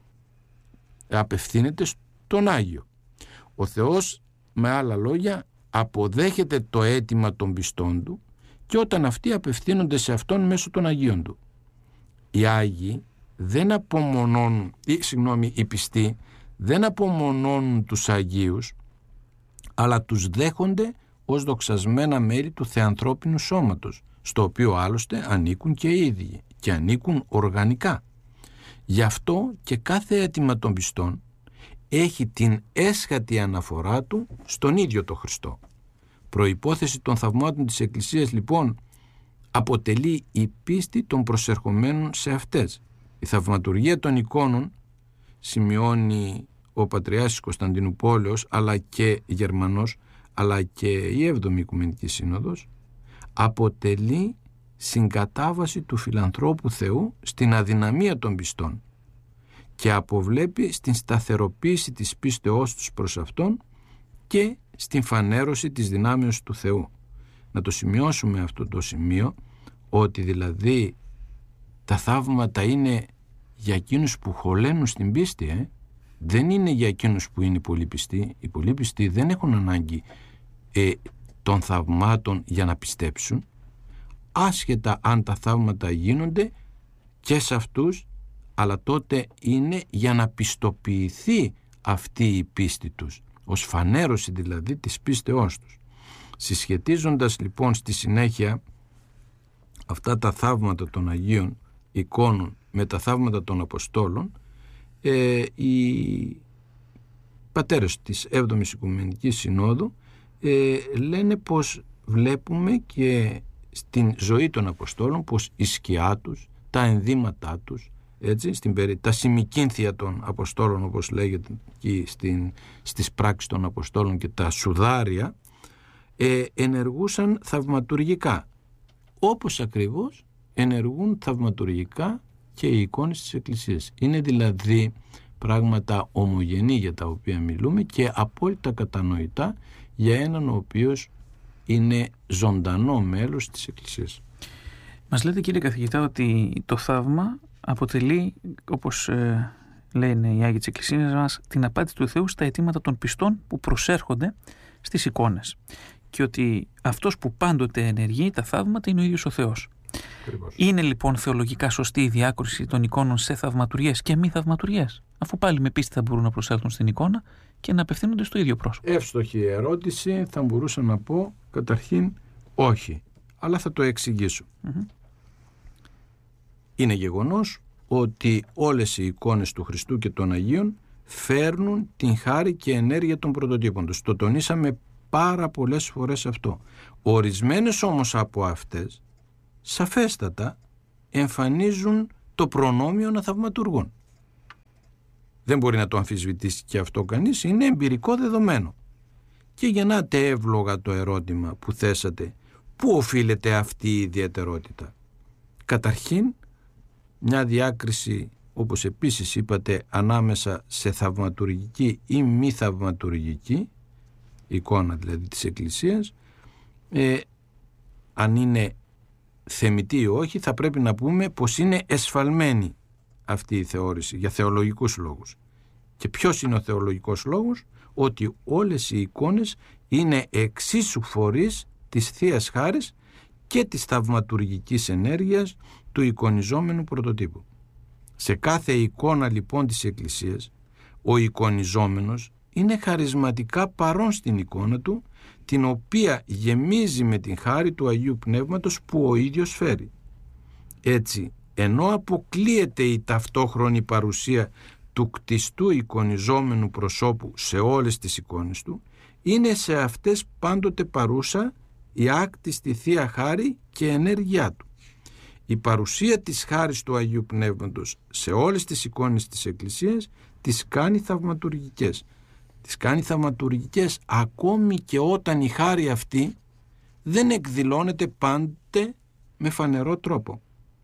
απευθύνεται στον Άγιο. Ο Θεός, με άλλα λόγια, αποδέχεται το αίτημα των πιστών Του και όταν αυτοί απευθύνονται σε Αυτόν μέσω των Αγίων Του. Οι Άγιοι δεν απομονώνουν, ή, συγγνώμη, οι πιστοί δεν απομονώνουν τους Αγίους, αλλά τους δέχονται ως δοξασμένα μέλη του θεανθρώπινου σώματος, στο οποίο άλλωστε ανήκουν και οι ίδιοι και ανήκουν οργανικά. Γι' αυτό και κάθε αίτημα των πιστών έχει την έσχατη αναφορά του στον ίδιο το Χριστό. Προϋπόθεση των θαυμάτων της Εκκλησίας λοιπόν αποτελεί η πίστη των προσερχομένων σε αυτές. Η θαυματουργία των εικόνων, σημειώνει ο Πατριάρχης της Κωνσταντινουπόλεως αλλά και Γερμανός αλλά και η έβδομη Οικουμενική Σύνοδος, αποτελεί συγκατάβαση του φιλανθρώπου Θεού στην αδυναμία των πιστών και αποβλέπει στην σταθεροποίηση της πίστεώς τους προς Αυτόν και στην φανέρωση της δυνάμεως του Θεού. Να το σημειώσουμε αυτό το σημείο, ότι δηλαδή τα θαύματα είναι για εκείνους που χωλένουν στην πίστη, ε? δεν είναι για εκείνους που είναι πολύ πιστοί. Οι πολύ πιστοί δεν έχουν ανάγκη ε, των θαυμάτων για να πιστέψουν, άσχετα αν τα θαύματα γίνονται και σε αυτούς, αλλά τότε είναι για να πιστοποιηθεί αυτή η πίστη τους, ως φανέρωση δηλαδή της πίστεώς τους. Συσχετίζοντας λοιπόν στη συνέχεια αυτά τα θαύματα των Αγίων εικόνων με τα θαύματα των Αποστόλων, ε, οι πατέρες της έβδομης Οικουμενικής Συνόδου ε, λένε πως βλέπουμε και στην ζωή των Αποστόλων πως η σκιά τους, τα ενδύματά τους, έτσι, στην περί... τα σημικίνθια των Αποστόλων, όπως λέγεται εκεί στην... στις πράξεις των Αποστόλων, και τα σουδάρια ε, ενεργούσαν θαυματουργικά, όπως ακριβώς ενεργούν θαυματουργικά και οι εικόνες της Εκκλησίας. Είναι δηλαδή πράγματα ομογενή για τα οποία μιλούμε και απόλυτα κατανοητά για έναν ο οποίος είναι ζωντανό μέλος της Εκκλησίας. Μας λέτε, κύριε καθηγητά, ότι το θαύμα αποτελεί, όπως ε, λένε οι Άγιοι της Εκκλησίας μας, την απάντηση του Θεού στα αιτήματα των πιστών που προσέρχονται στις εικόνες, και ότι αυτός που πάντοτε ενεργεί τα θαύματα είναι ο ίδιος ο Θεός. Ακριβώς. Είναι λοιπόν θεολογικά σωστή η διάκριση των εικόνων σε θαυματουργίες και μη θαυματουργίες, αφού πάλι με πίστη θα μπορούν να προσέλθουν στην εικόνα και να απευθύνονται στο ίδιο πρόσωπο? Εύστοχη ερώτηση. Θα μπορούσα να πω καταρχήν όχι, αλλά θα το εξηγήσω. Mm-hmm. Είναι γεγονός ότι όλες οι εικόνες του Χριστού και των Αγίων φέρνουν την χάρη και ενέργεια των πρωτοτύπων τους. Το τονίσαμε πάρα πολλές φορές αυτό. Ορισμένες όμως από αυτές σαφέστατα εμφανίζουν το προνόμιο να θαυματουργούν. Δεν μπορεί να το αμφισβητήσει και αυτό κανείς, είναι εμπειρικό δεδομένο. Και γεννάται εύλογα το ερώτημα που θέσατε, πού οφείλεται αυτή η ιδιαιτερότητα? Καταρχήν, μια διάκριση, όπως επίσης είπατε, ανάμεσα σε θαυματουργική ή μη θαυματουργική εικόνα δηλαδή της Εκκλησίας, ε, αν είναι θεμιτή ή όχι, θα πρέπει να πούμε πως είναι εσφαλμένη αυτή η θεώρηση για θεολογικούς λόγους. Και ποιος είναι ο θεολογικός λόγος? Ότι όλες οι εικόνες είναι εξίσου φορείς της Θείας Χάρης και της θαυματουργικής ενέργειας του εικονιζόμενου πρωτοτύπου. Σε κάθε εικόνα λοιπόν της Εκκλησίας, ο εικονιζόμενος είναι χαρισματικά παρόν στην εικόνα του, την οποία γεμίζει με την χάρη του Αγίου Πνεύματος που ο ίδιος φέρει. Έτσι, ενώ αποκλείεται η ταυτόχρονη παρουσία του κτιστού εικονιζόμενου προσώπου σε όλες τις εικόνες του, είναι σε αυτές πάντοτε παρούσα η άκτιστη Θεία Χάρη και ενέργειά του. Η παρουσία της χάρης του Αγίου Πνεύματος σε όλες τις εικόνες της Εκκλησίας τις κάνει θαυματουργικές. Τις κάνει θαυματουργικές ακόμη και όταν η χάρη αυτή δεν εκδηλώνεται πάντοτε με φανερό τρόπο.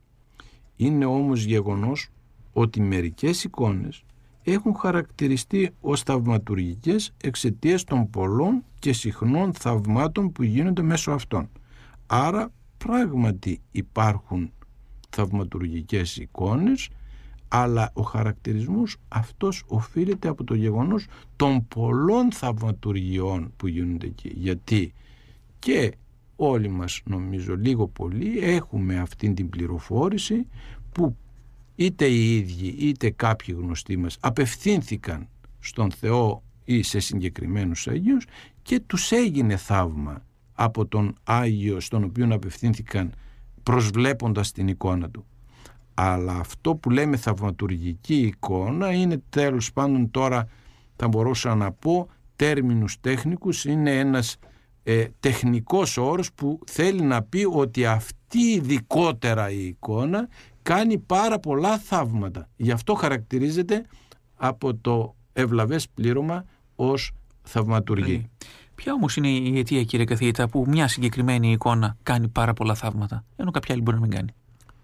Είναι όμως γεγονός ότι μερικές εικόνες έχουν χαρακτηριστεί ως θαυματουργικές εξαιτίας των πολλών και συχνών θαυμάτων που γίνονται μέσω αυτών. Άρα πράγματι υπάρχουν θαυματουργικές εικόνες, αλλά ο χαρακτηρισμός αυτός οφείλεται από το γεγονός των πολλών θαυματουργιών που γίνονται εκεί. Γιατί και όλοι μας, νομίζω λίγο πολύ, έχουμε αυτή την πληροφόρηση που είτε οι ίδιοι είτε κάποιοι γνωστοί μας απευθύνθηκαν στον Θεό ή σε συγκεκριμένους Αγίους και τους έγινε θαύμα από τον Άγιο στον οποίο απευθύνθηκαν προσβλέποντας την εικόνα του. Αλλά αυτό που λέμε θαυματουργική εικόνα είναι, τέλος πάντων, τώρα θα μπορούσα να πω τέρμινους τέχνικους, είναι ένας ε, τεχνικός όρος που θέλει να πει ότι αυτή ειδικότερα η εικόνα κάνει πάρα πολλά θαύματα. Γι' αυτό χαρακτηρίζεται από το ευλαβές πλήρωμα ως θαυματουργή. Ποια όμως είναι η αιτία, κύριε καθηγητά, που μια συγκεκριμένη εικόνα κάνει πάρα πολλά θαύματα, ενώ κάποια άλλη μπορεί να μην κάνει?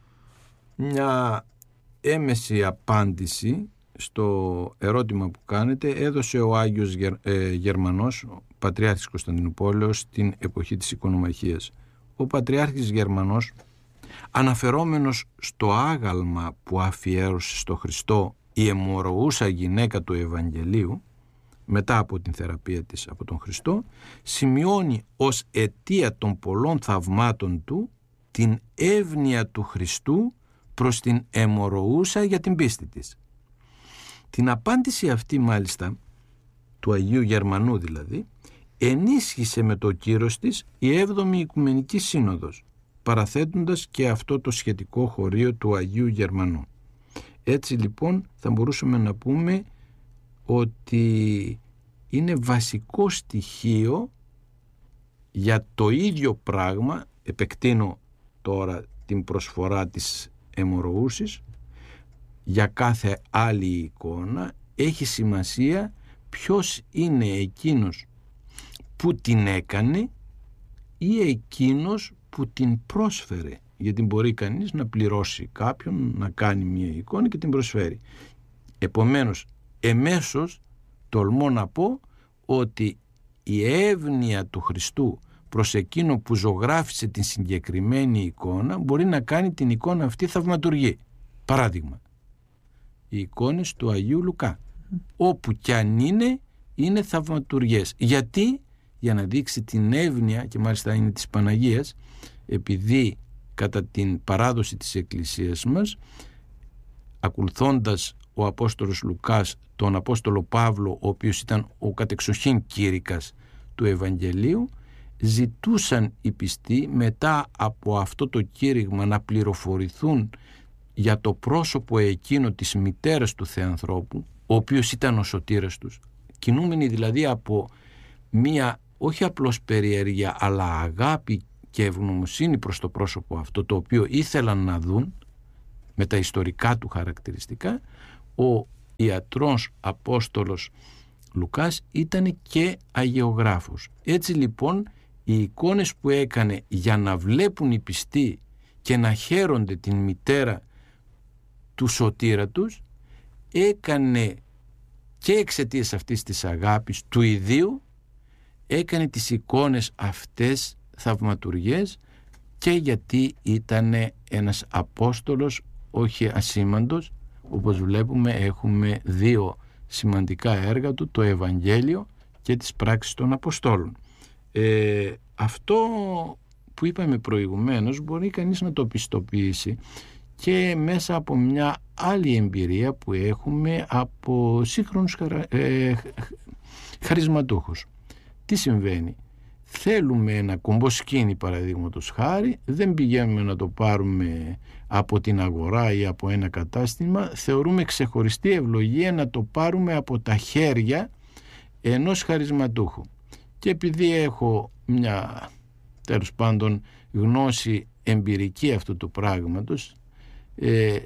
Μια έμεση απάντηση στο ερώτημα που κάνετε έδωσε ο Άγιος Γερ, ε, Γερμανός, ο Πατριάρχης Κωνσταντινουπόλεως, στην εποχή της οικονομαχίας. Ο Πατριάρχης Γερμανός, αναφερόμενος στο άγαλμα που αφιέρωσε στο Χριστό η αιμορροούσα γυναίκα του Ευαγγελίου, μετά από την θεραπεία της από τον Χριστό, σημειώνει ως αιτία των πολλών θαυμάτων του την εύνοια του Χριστού προς την αιμορροούσα για την πίστη της. Την απάντηση αυτή μάλιστα, του Αγίου Γερμανού δηλαδή, ενίσχυσε με το κύρος της η έβδομη Οικουμενική Σύνοδος, παραθέτοντας και αυτό το σχετικό χωρίο του Αγίου Γερμανού. Έτσι λοιπόν θα μπορούσαμε να πούμε ότι είναι βασικό στοιχείο για το ίδιο πράγμα, επεκτείνω τώρα την προσφορά της αιμορροούσης, για κάθε άλλη εικόνα έχει σημασία ποιος είναι εκείνος που την έκανε ή εκείνος που την πρόσφερε, γιατί μπορεί κανείς να πληρώσει κάποιον να κάνει μια εικόνα και την προσφέρει. Επομένως, εμέσως τολμώ να πω ότι η εύνοια του Χριστού προς εκείνο που ζωγράφισε την συγκεκριμένη εικόνα μπορεί να κάνει την εικόνα αυτή θαυματουργή. Παράδειγμα, οι εικόνες του Αγίου Λουκά, όπου κι αν είναι, είναι θαυματουργές. Γιατί? Για να δείξει την εύνοια, και μάλιστα είναι της Παναγίας, επειδή κατά την παράδοση της Εκκλησίας μας, ακολουθώντας ο Απόστολος Λουκάς τον Απόστολο Παύλο, ο οποίος ήταν ο κατεξοχήν κήρυκας του Ευαγγελίου, ζητούσαν οι πιστοί μετά από αυτό το κήρυγμα να πληροφορηθούν για το πρόσωπο εκείνο της μητέρας του Θεανθρώπου, ο οποίος ήταν ο σωτήρας τους, κινούμενοι δηλαδή από μία όχι απλώς περιέργεια αλλά αγάπη και ευγνωμοσύνη προς το πρόσωπο αυτό, το οποίο ήθελαν να δουν με τα ιστορικά του χαρακτηριστικά. Ο ιατρός Απόστολος Λουκάς ήταν και αγιογράφος. Έτσι λοιπόν οι εικόνες που έκανε για να βλέπουν οι πιστοί και να χαίρονται την μητέρα του σωτήρα τους, έκανε και εξαιτίας αυτής της αγάπης του ιδίου, έκανε τις εικόνες αυτές θαυματουργές, και γιατί ήταν ένας Απόστολος όχι ασήμαντος. Όπως βλέπουμε έχουμε δύο σημαντικά έργα του, το Ευαγγέλιο και τις πράξεις των Αποστόλων. Ε, αυτό που είπαμε προηγουμένως μπορεί κανείς να το πιστοποιήσει και μέσα από μια άλλη εμπειρία που έχουμε από σύγχρονους χαρα... ε, χαρισματούχους. Τι συμβαίνει? Θέλουμε ένα κομποσκίνι, παραδείγματος χάρη, δεν πηγαίνουμε να το πάρουμε από την αγορά ή από ένα κατάστημα, θεωρούμε ξεχωριστή ευλογία να το πάρουμε από τα χέρια ενός χαρισματούχου. Και επειδή έχω μια τέλος πάντων γνώση εμπειρική αυτού του πράγματος, ε,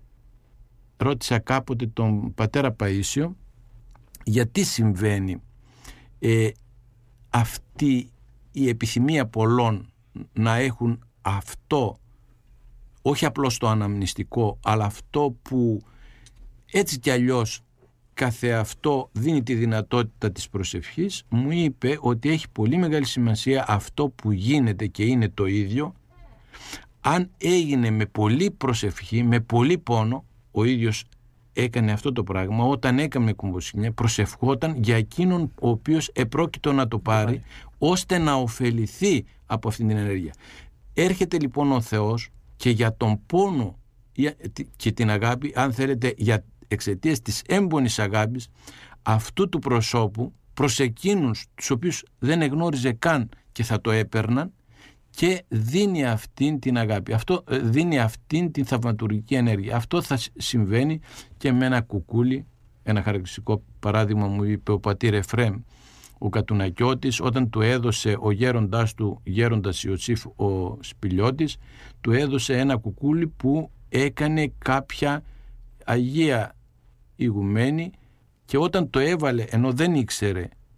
ρώτησα κάποτε τον πατέρα Παΐσιο γιατί συμβαίνει ε, αυτή η επιθυμία πολλών να έχουν αυτό, όχι απλώς το αναμνηστικό, αλλά αυτό που έτσι κι αλλιώς καθεαυτό δίνει τη δυνατότητα της προσευχής. Μου είπε ότι έχει πολύ μεγάλη σημασία αυτό που γίνεται και είναι το ίδιο, αν έγινε με πολύ προσευχή, με πολύ πόνο. Ο ίδιος έκανε αυτό το πράγμα όταν έκανε κομποσκίνια, προσευχόταν για εκείνον ο οποίος επρόκειτο να το πάρει, ώστε να ωφεληθεί από αυτήν την ενέργεια. Έρχεται λοιπόν ο Θεός και για τον πόνο και την αγάπη, αν θέλετε, για εξαιτίας της έμπονης αγάπης αυτού του προσώπου προς εκείνους τους οποίους δεν εγνώριζε καν και θα το έπαιρναν, και δίνει αυτήν την αγάπη, αυτό δίνει αυτήν την θαυματουργική ενέργεια. Αυτό θα συμβαίνει και με ένα κουκούλι. Ένα χαρακτηριστικό παράδειγμα μου είπε ο πατήρ Εφρέμ, ο Κατουνακιώτης, όταν του έδωσε ο γέροντάς του, γέροντας Ιωσήφ ο Σπηλιώτης, του έδωσε ένα κουκούλι που έκανε κάποια αγία ηγουμένη, και όταν το έβαλε, ενώ δεν ήξερε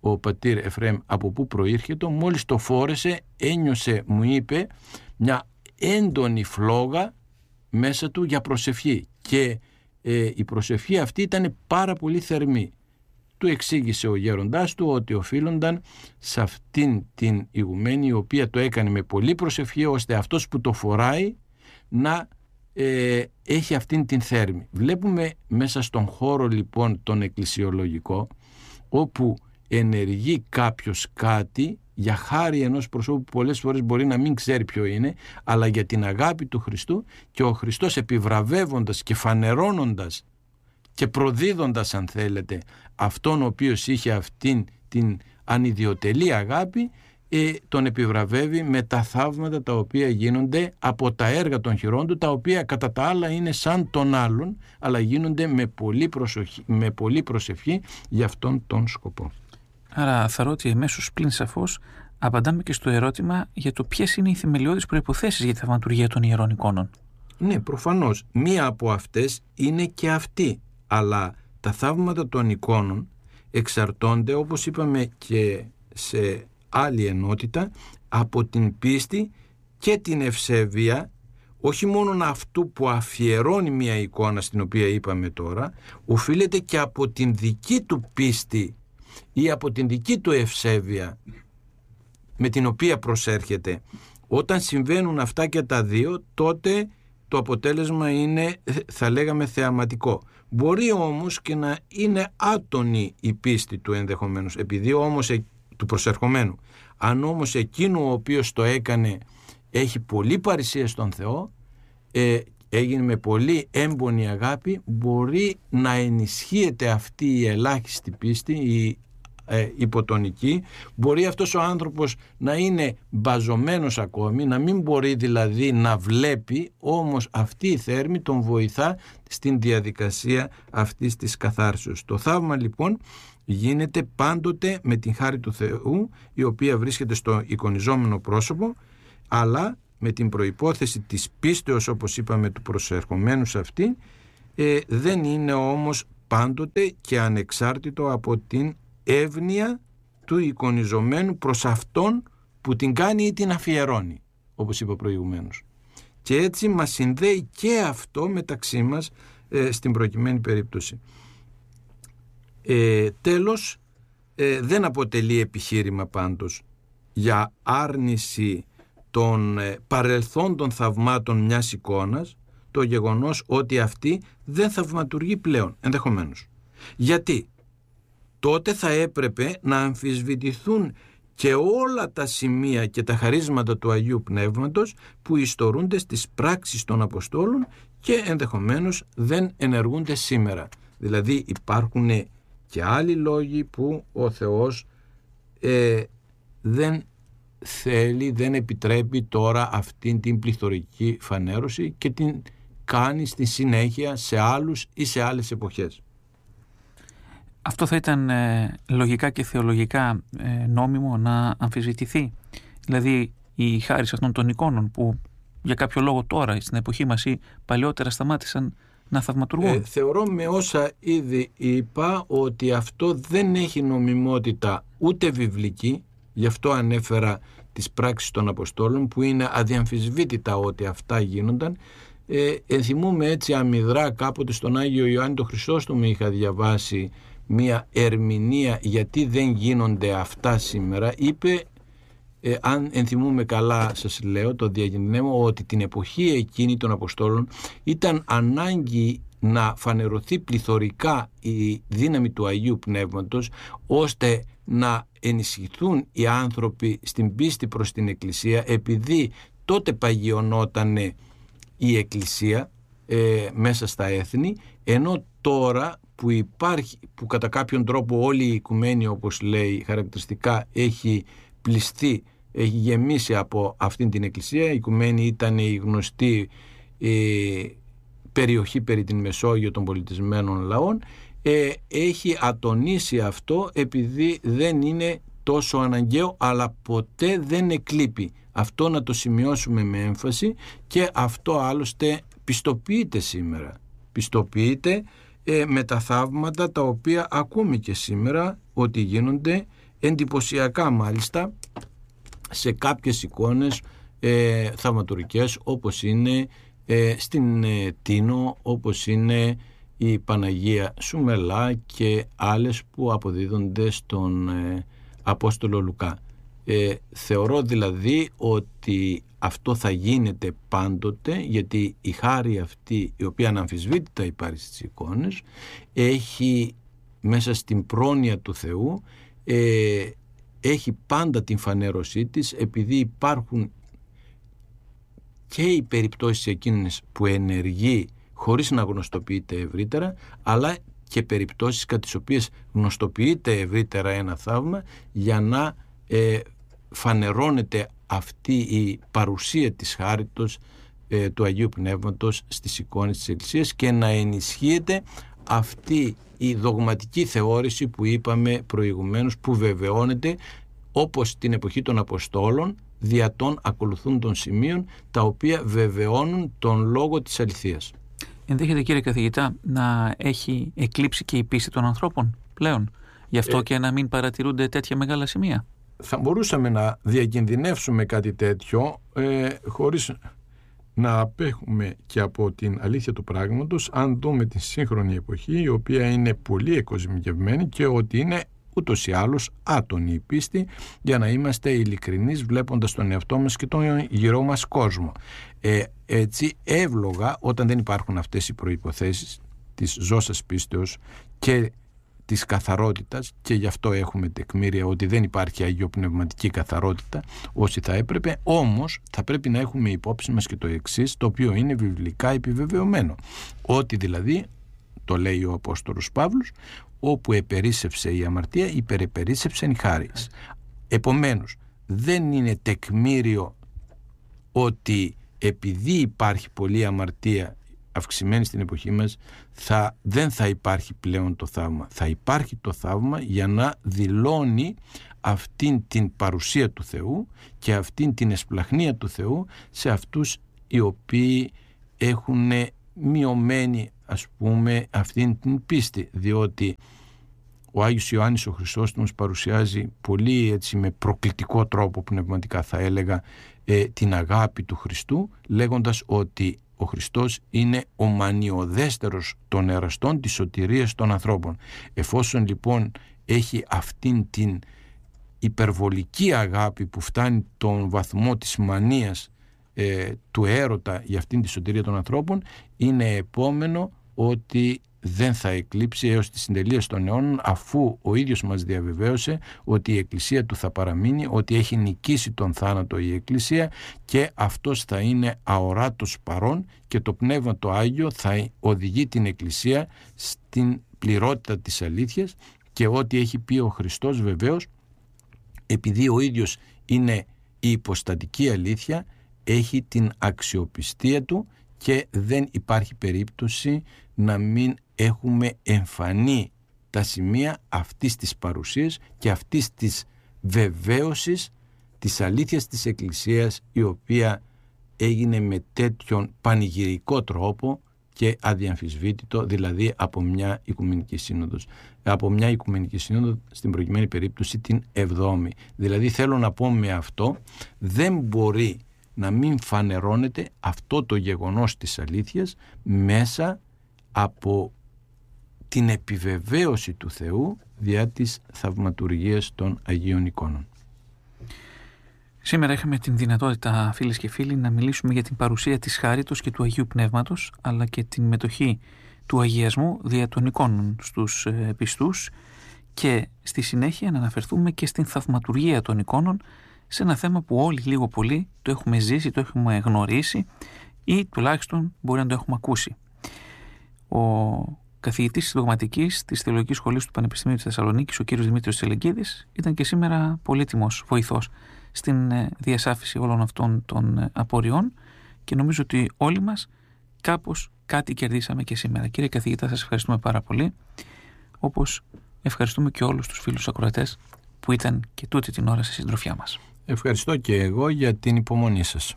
ο πατήρ Εφραίμ από πού προήρχεται, μόλις το φόρεσε ένιωσε, μου είπε, μια έντονη φλόγα μέσα του για προσευχή και ε, η προσευχή αυτή ήταν πάρα πολύ θερμή. Του εξήγησε ο γέροντάς του ότι οφείλονταν σε αυτήν την ηγουμένη, η οποία το έκανε με πολύ προσευχή, ώστε αυτός που το φοράει να ε, έχει αυτήν την θέρμη. Βλέπουμε μέσα στον χώρο λοιπόν τον εκκλησιολογικό, όπου ενεργεί κάποιος κάτι για χάρη ενός προσώπου που πολλές φορές μπορεί να μην ξέρει ποιο είναι, αλλά για την αγάπη του Χριστού, και ο Χριστός επιβραβεύοντας και φανερώνοντας και προδίδοντας, αν θέλετε, αυτόν ο οποίος είχε αυτήν την ανιδιοτελή αγάπη, ε, τον επιβραβεύει με τα θαύματα τα οποία γίνονται από τα έργα των χειρών του, τα οποία κατά τα άλλα είναι σαν των άλλων, αλλά γίνονται με πολύ προσοχή, με πολύ προσευχή για αυτόν τον σκοπό. Άρα θεωρώ ότι εμέσως πλην σαφώς απαντάμε και στο ερώτημα για το ποιες είναι οι θεμελιώδεις προϋποθέσεις για τη θαυματουργία των ιερών εικόνων. Ναι, προφανώς. Μία από αυτές είναι και αυτή. Αλλά τα θαύματα των εικόνων εξαρτώνται, όπως είπαμε και σε άλλη ενότητα, από την πίστη και την ευσέβεια, όχι μόνο αυτού που αφιερώνει μια εικόνα, στην οποία είπαμε τώρα, οφείλεται και από την δική του πίστη ή από την δική του ευσέβεια με την οποία προσέρχεται. Όταν συμβαίνουν αυτά και τα δύο, τότε το αποτέλεσμα είναι, θα λέγαμε, θεαματικό. Μπορεί όμως και να είναι άτονη η πίστη του ενδεχομένως, επειδή όμως του προσερχομένου. Αν όμως εκείνο ο οποίος το έκανε έχει πολύ παρησία στον Θεό, ε, έγινε με πολύ έμπονη αγάπη, μπορεί να ενισχύεται αυτή η ελάχιστη πίστη, η ε, υποτονική. Μπορεί αυτός ο άνθρωπος να είναι μπαζωμένος ακόμη, να μην μπορεί δηλαδή να βλέπει, όμως αυτή η θέρμη τον βοηθά στην διαδικασία αυτής της καθάρσεως. Το θαύμα λοιπόν γίνεται πάντοτε με την χάρη του Θεού, η οποία βρίσκεται στο εικονιζόμενο πρόσωπο, αλλά με την προϋπόθεση της πίστεως, όπως είπαμε, του προσερχομένου σε αυτή, ε, δεν είναι όμως πάντοτε και ανεξάρτητο από την εύνοια του εικονιζομένου προς αυτόν που την κάνει ή την αφιερώνει, όπως είπα προηγουμένως. Και έτσι μας συνδέει και αυτό μεταξύ μας ε, στην προκειμένη περίπτωση. Ε, τέλος, ε, δεν αποτελεί επιχείρημα πάντως για άρνηση των ε, παρελθόντων θαυμάτων μιας εικόνας το γεγονός ότι αυτή δεν θαυματουργεί πλέον, ενδεχομένως. Γιατί τότε θα έπρεπε να αμφισβητηθούν και όλα τα σημεία και τα χαρίσματα του Αγίου Πνεύματος που ιστορούνται στις πράξεις των Αποστόλων και ενδεχομένως δεν ενεργούνται σήμερα. Δηλαδή υπάρχουν και άλλοι λόγοι που ο Θεός ε, δεν θέλει, δεν επιτρέπει τώρα αυτήν την πληθωρική φανέρωση και την κάνει στη συνέχεια σε άλλους ή σε άλλες εποχές. Αυτό θα ήταν ε, λογικά και θεολογικά ε, νόμιμο να αμφισβητηθεί. Δηλαδή η χάρις αυτών των εικόνων που για κάποιο λόγο τώρα στην εποχή μας ή παλαιότερα σταμάτησαν να θαυματουργούν. Ε, θεωρώ με όσα ήδη είπα ότι αυτό δεν έχει νομιμότητα ούτε βιβλική, γι' αυτό ανέφερα τις πράξεις των Αποστόλων που είναι αδιαμφισβήτητα ότι αυτά γίνονταν. Ε, ενθυμούμε έτσι αμυδρά κάποτε στον Άγιο Ιωάννη το Χρυσόστομο είχα διαβάσει μία ερμηνεία γιατί δεν γίνονται αυτά σήμερα. Είπε, ε, αν ενθυμούμε καλά σας λέω, το διακινδυνεύω, ότι την εποχή εκείνη των Αποστόλων ήταν ανάγκη να φανερωθεί πληθωρικά η δύναμη του Αγίου Πνεύματος, ώστε να ενισχυθούν οι άνθρωποι στην πίστη προς την Εκκλησία, επειδή τότε παγιωνότανε η Εκκλησία ε, μέσα στα έθνη, ενώ τώρα που υπάρχει, που κατά κάποιον τρόπο όλη η οικουμένη, όπως λέει χαρακτηριστικά, έχει πληστεί, έχει γεμίσει από αυτήν την Εκκλησία. Η οικουμένη ήταν η γνωστή ε, περιοχή περί την Μεσόγειο των πολιτισμένων λαών, ε, έχει ατονίσει αυτό επειδή δεν είναι τόσο αναγκαίο, αλλά ποτέ δεν εκλείπει. Αυτό να το σημειώσουμε με έμφαση, και αυτό άλλωστε πιστοποιείται σήμερα. Πιστοποιείται ε, με τα θαύματα τα οποία ακούμε και σήμερα ότι γίνονται εντυπωσιακά μάλιστα σε κάποιες εικόνες ε, θαυματουργικές, όπως είναι ε, στην ε, Τίνο, όπως είναι η Παναγία Σουμελά και άλλες που αποδίδονται στον ε, Απόστολο Λουκά. Ε, θεωρώ δηλαδή ότι αυτό θα γίνεται πάντοτε, γιατί η χάρη αυτή, η οποία αναμφισβήτητα υπάρχει στις εικόνες, έχει μέσα στην πρόνοια του Θεού, ε, έχει πάντα την φανέρωσή της, επειδή υπάρχουν και οι περιπτώσεις εκείνες που ενεργεί χωρίς να γνωστοποιείται ευρύτερα, αλλά και περιπτώσεις κατά τις οποίες γνωστοποιείται ευρύτερα ένα θαύμα για να ε, φανερώνεται αυτή η παρουσία της χάριτος ε, του Αγίου Πνεύματος στις εικόνες της Εκκλησίας και να ενισχύεται αυτή η δογματική θεώρηση που είπαμε προηγουμένως, που βεβαιώνεται όπως την εποχή των Αποστόλων δια των ακολουθούν των σημείων, τα οποία βεβαιώνουν τον λόγο της αληθείας. Ενδέχεται, κύριε καθηγητά, να έχει εκλείψει και η πίστη των ανθρώπων πλέον, γι' αυτό ε, και να μην παρατηρούνται τέτοια μεγάλα σημεία? Θα μπορούσαμε να διακινδυνεύσουμε κάτι τέτοιο ε, χωρίς να απέχουμε και από την αλήθεια του πράγματος, αν δούμε την σύγχρονη εποχή, η οποία είναι πολύ εκοσμικευμένη και ότι είναι ούτως ή άλλως άτονη η πίστη, για να είμαστε ειλικρινείς βλέποντας τον εαυτό μας και τον γυρό μας κόσμο. Ε, έτσι εύλογα, όταν δεν υπάρχουν αυτές οι προϋποθέσεις της ζώσας πίστεως και της καθαρότητας, και γι' αυτό έχουμε τεκμήρια ότι δεν υπάρχει αγιοπνευματική καθαρότητα όσοι θα έπρεπε, όμως θα πρέπει να έχουμε υπόψη μας και το εξής, το οποίο είναι βιβλικά επιβεβαιωμένο, ότι δηλαδή, το λέει ο Απόστολος Παύλος, όπου επερίσσευσε η αμαρτία, υπερεπερίσσευσεν η χάρις. Επομένως, δεν είναι τεκμήριο ότι επειδή υπάρχει πολλή αμαρτία αυξημένη στην εποχή μας, θα, δεν θα υπάρχει πλέον το θαύμα. Θα υπάρχει το θαύμα για να δηλώνει αυτήν την παρουσία του Θεού και αυτήν την εσπλαχνία του Θεού σε αυτούς οι οποίοι έχουν μειωμένη, ας πούμε, αυτήν την πίστη, διότι ο Άγιος Ιωάννης ο Χρυσόστομος παρουσιάζει πολύ έτσι με προκλητικό τρόπο, πνευματικά θα έλεγα, ε, την αγάπη του Χριστού, λέγοντας ότι ο Χριστός είναι ο μανιωδέστερος των εραστών της σωτηρίας των ανθρώπων. Εφόσον λοιπόν έχει αυτήν την υπερβολική αγάπη που φτάνει τον βαθμό της μανίας, ε, του έρωτα για αυτήν τη σωτηρία των ανθρώπων, είναι επόμενο ότι δεν θα εκλείψει έως τη συντελεία των αιώνων, αφού ο ίδιος μας διαβεβαίωσε ότι η Εκκλησία του θα παραμείνει, ότι έχει νικήσει τον θάνατο η Εκκλησία και αυτός θα είναι αοράτος παρών και το Πνεύμα το Άγιο θα οδηγεί την Εκκλησία στην πληρότητα της αλήθειας, και ό,τι έχει πει ο Χριστός βεβαίως, επειδή ο ίδιος είναι η υποστατική αλήθεια, έχει την αξιοπιστία του και δεν υπάρχει περίπτωση να μην έχουμε εμφανή τα σημεία αυτής της παρουσίας και αυτής της βεβαίωσης της αλήθειας της Εκκλησίας, η οποία έγινε με τέτοιον πανηγυρικό τρόπο και αδιαμφισβήτητο, δηλαδή από μια Οικουμενική Σύνοδος. Από μια Οικουμενική Σύνοδο, στην προηγουμένη περίπτωση την εβδόμη. Δηλαδή θέλω να πω με αυτό, δεν μπορεί να μην φανερώνεται αυτό το γεγονός της αλήθειας μέσα από την επιβεβαίωση του Θεού διά της θαυματουργίας των Αγίων Εικόνων. Σήμερα είχαμε την δυνατότητα, φίλες και φίλοι, να μιλήσουμε για την παρουσία της χάριτος και του Αγίου Πνεύματος, αλλά και την μετοχή του αγιασμού δια των εικόνων στους ε, πιστούς, και στη συνέχεια να αναφερθούμε και στην θαυματουργία των εικόνων, σε ένα θέμα που όλοι λίγο πολύ το έχουμε ζήσει, το έχουμε γνωρίσει ή τουλάχιστον μπορεί να το έχουμε ακούσει. Ο καθηγητής της Δογματικής της Θεολογικής Σχολής του Πανεπιστημίου της Θεσσαλονίκης, ο κ. Δημήτριος Τσελεγκίδης, ήταν και σήμερα πολύτιμος βοηθός στην διασάφηση όλων αυτών των απορριών, και νομίζω ότι όλοι μας κάπως κάτι κερδίσαμε και σήμερα. Κύριε καθηγητά, σας ευχαριστούμε πάρα πολύ, όπως ευχαριστούμε και όλους τους φίλους ακροατές που ήταν και τούτη την ώρα στη συντροφιά μας. Ευχαριστώ και εγώ για την υπομονή σας.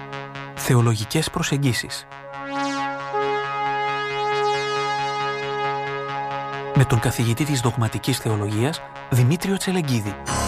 Θεολογικές προσεγγίσεις. με τον καθηγητή της Δογματικής Θεολογίας Δημήτριο Τσελεγγίδη.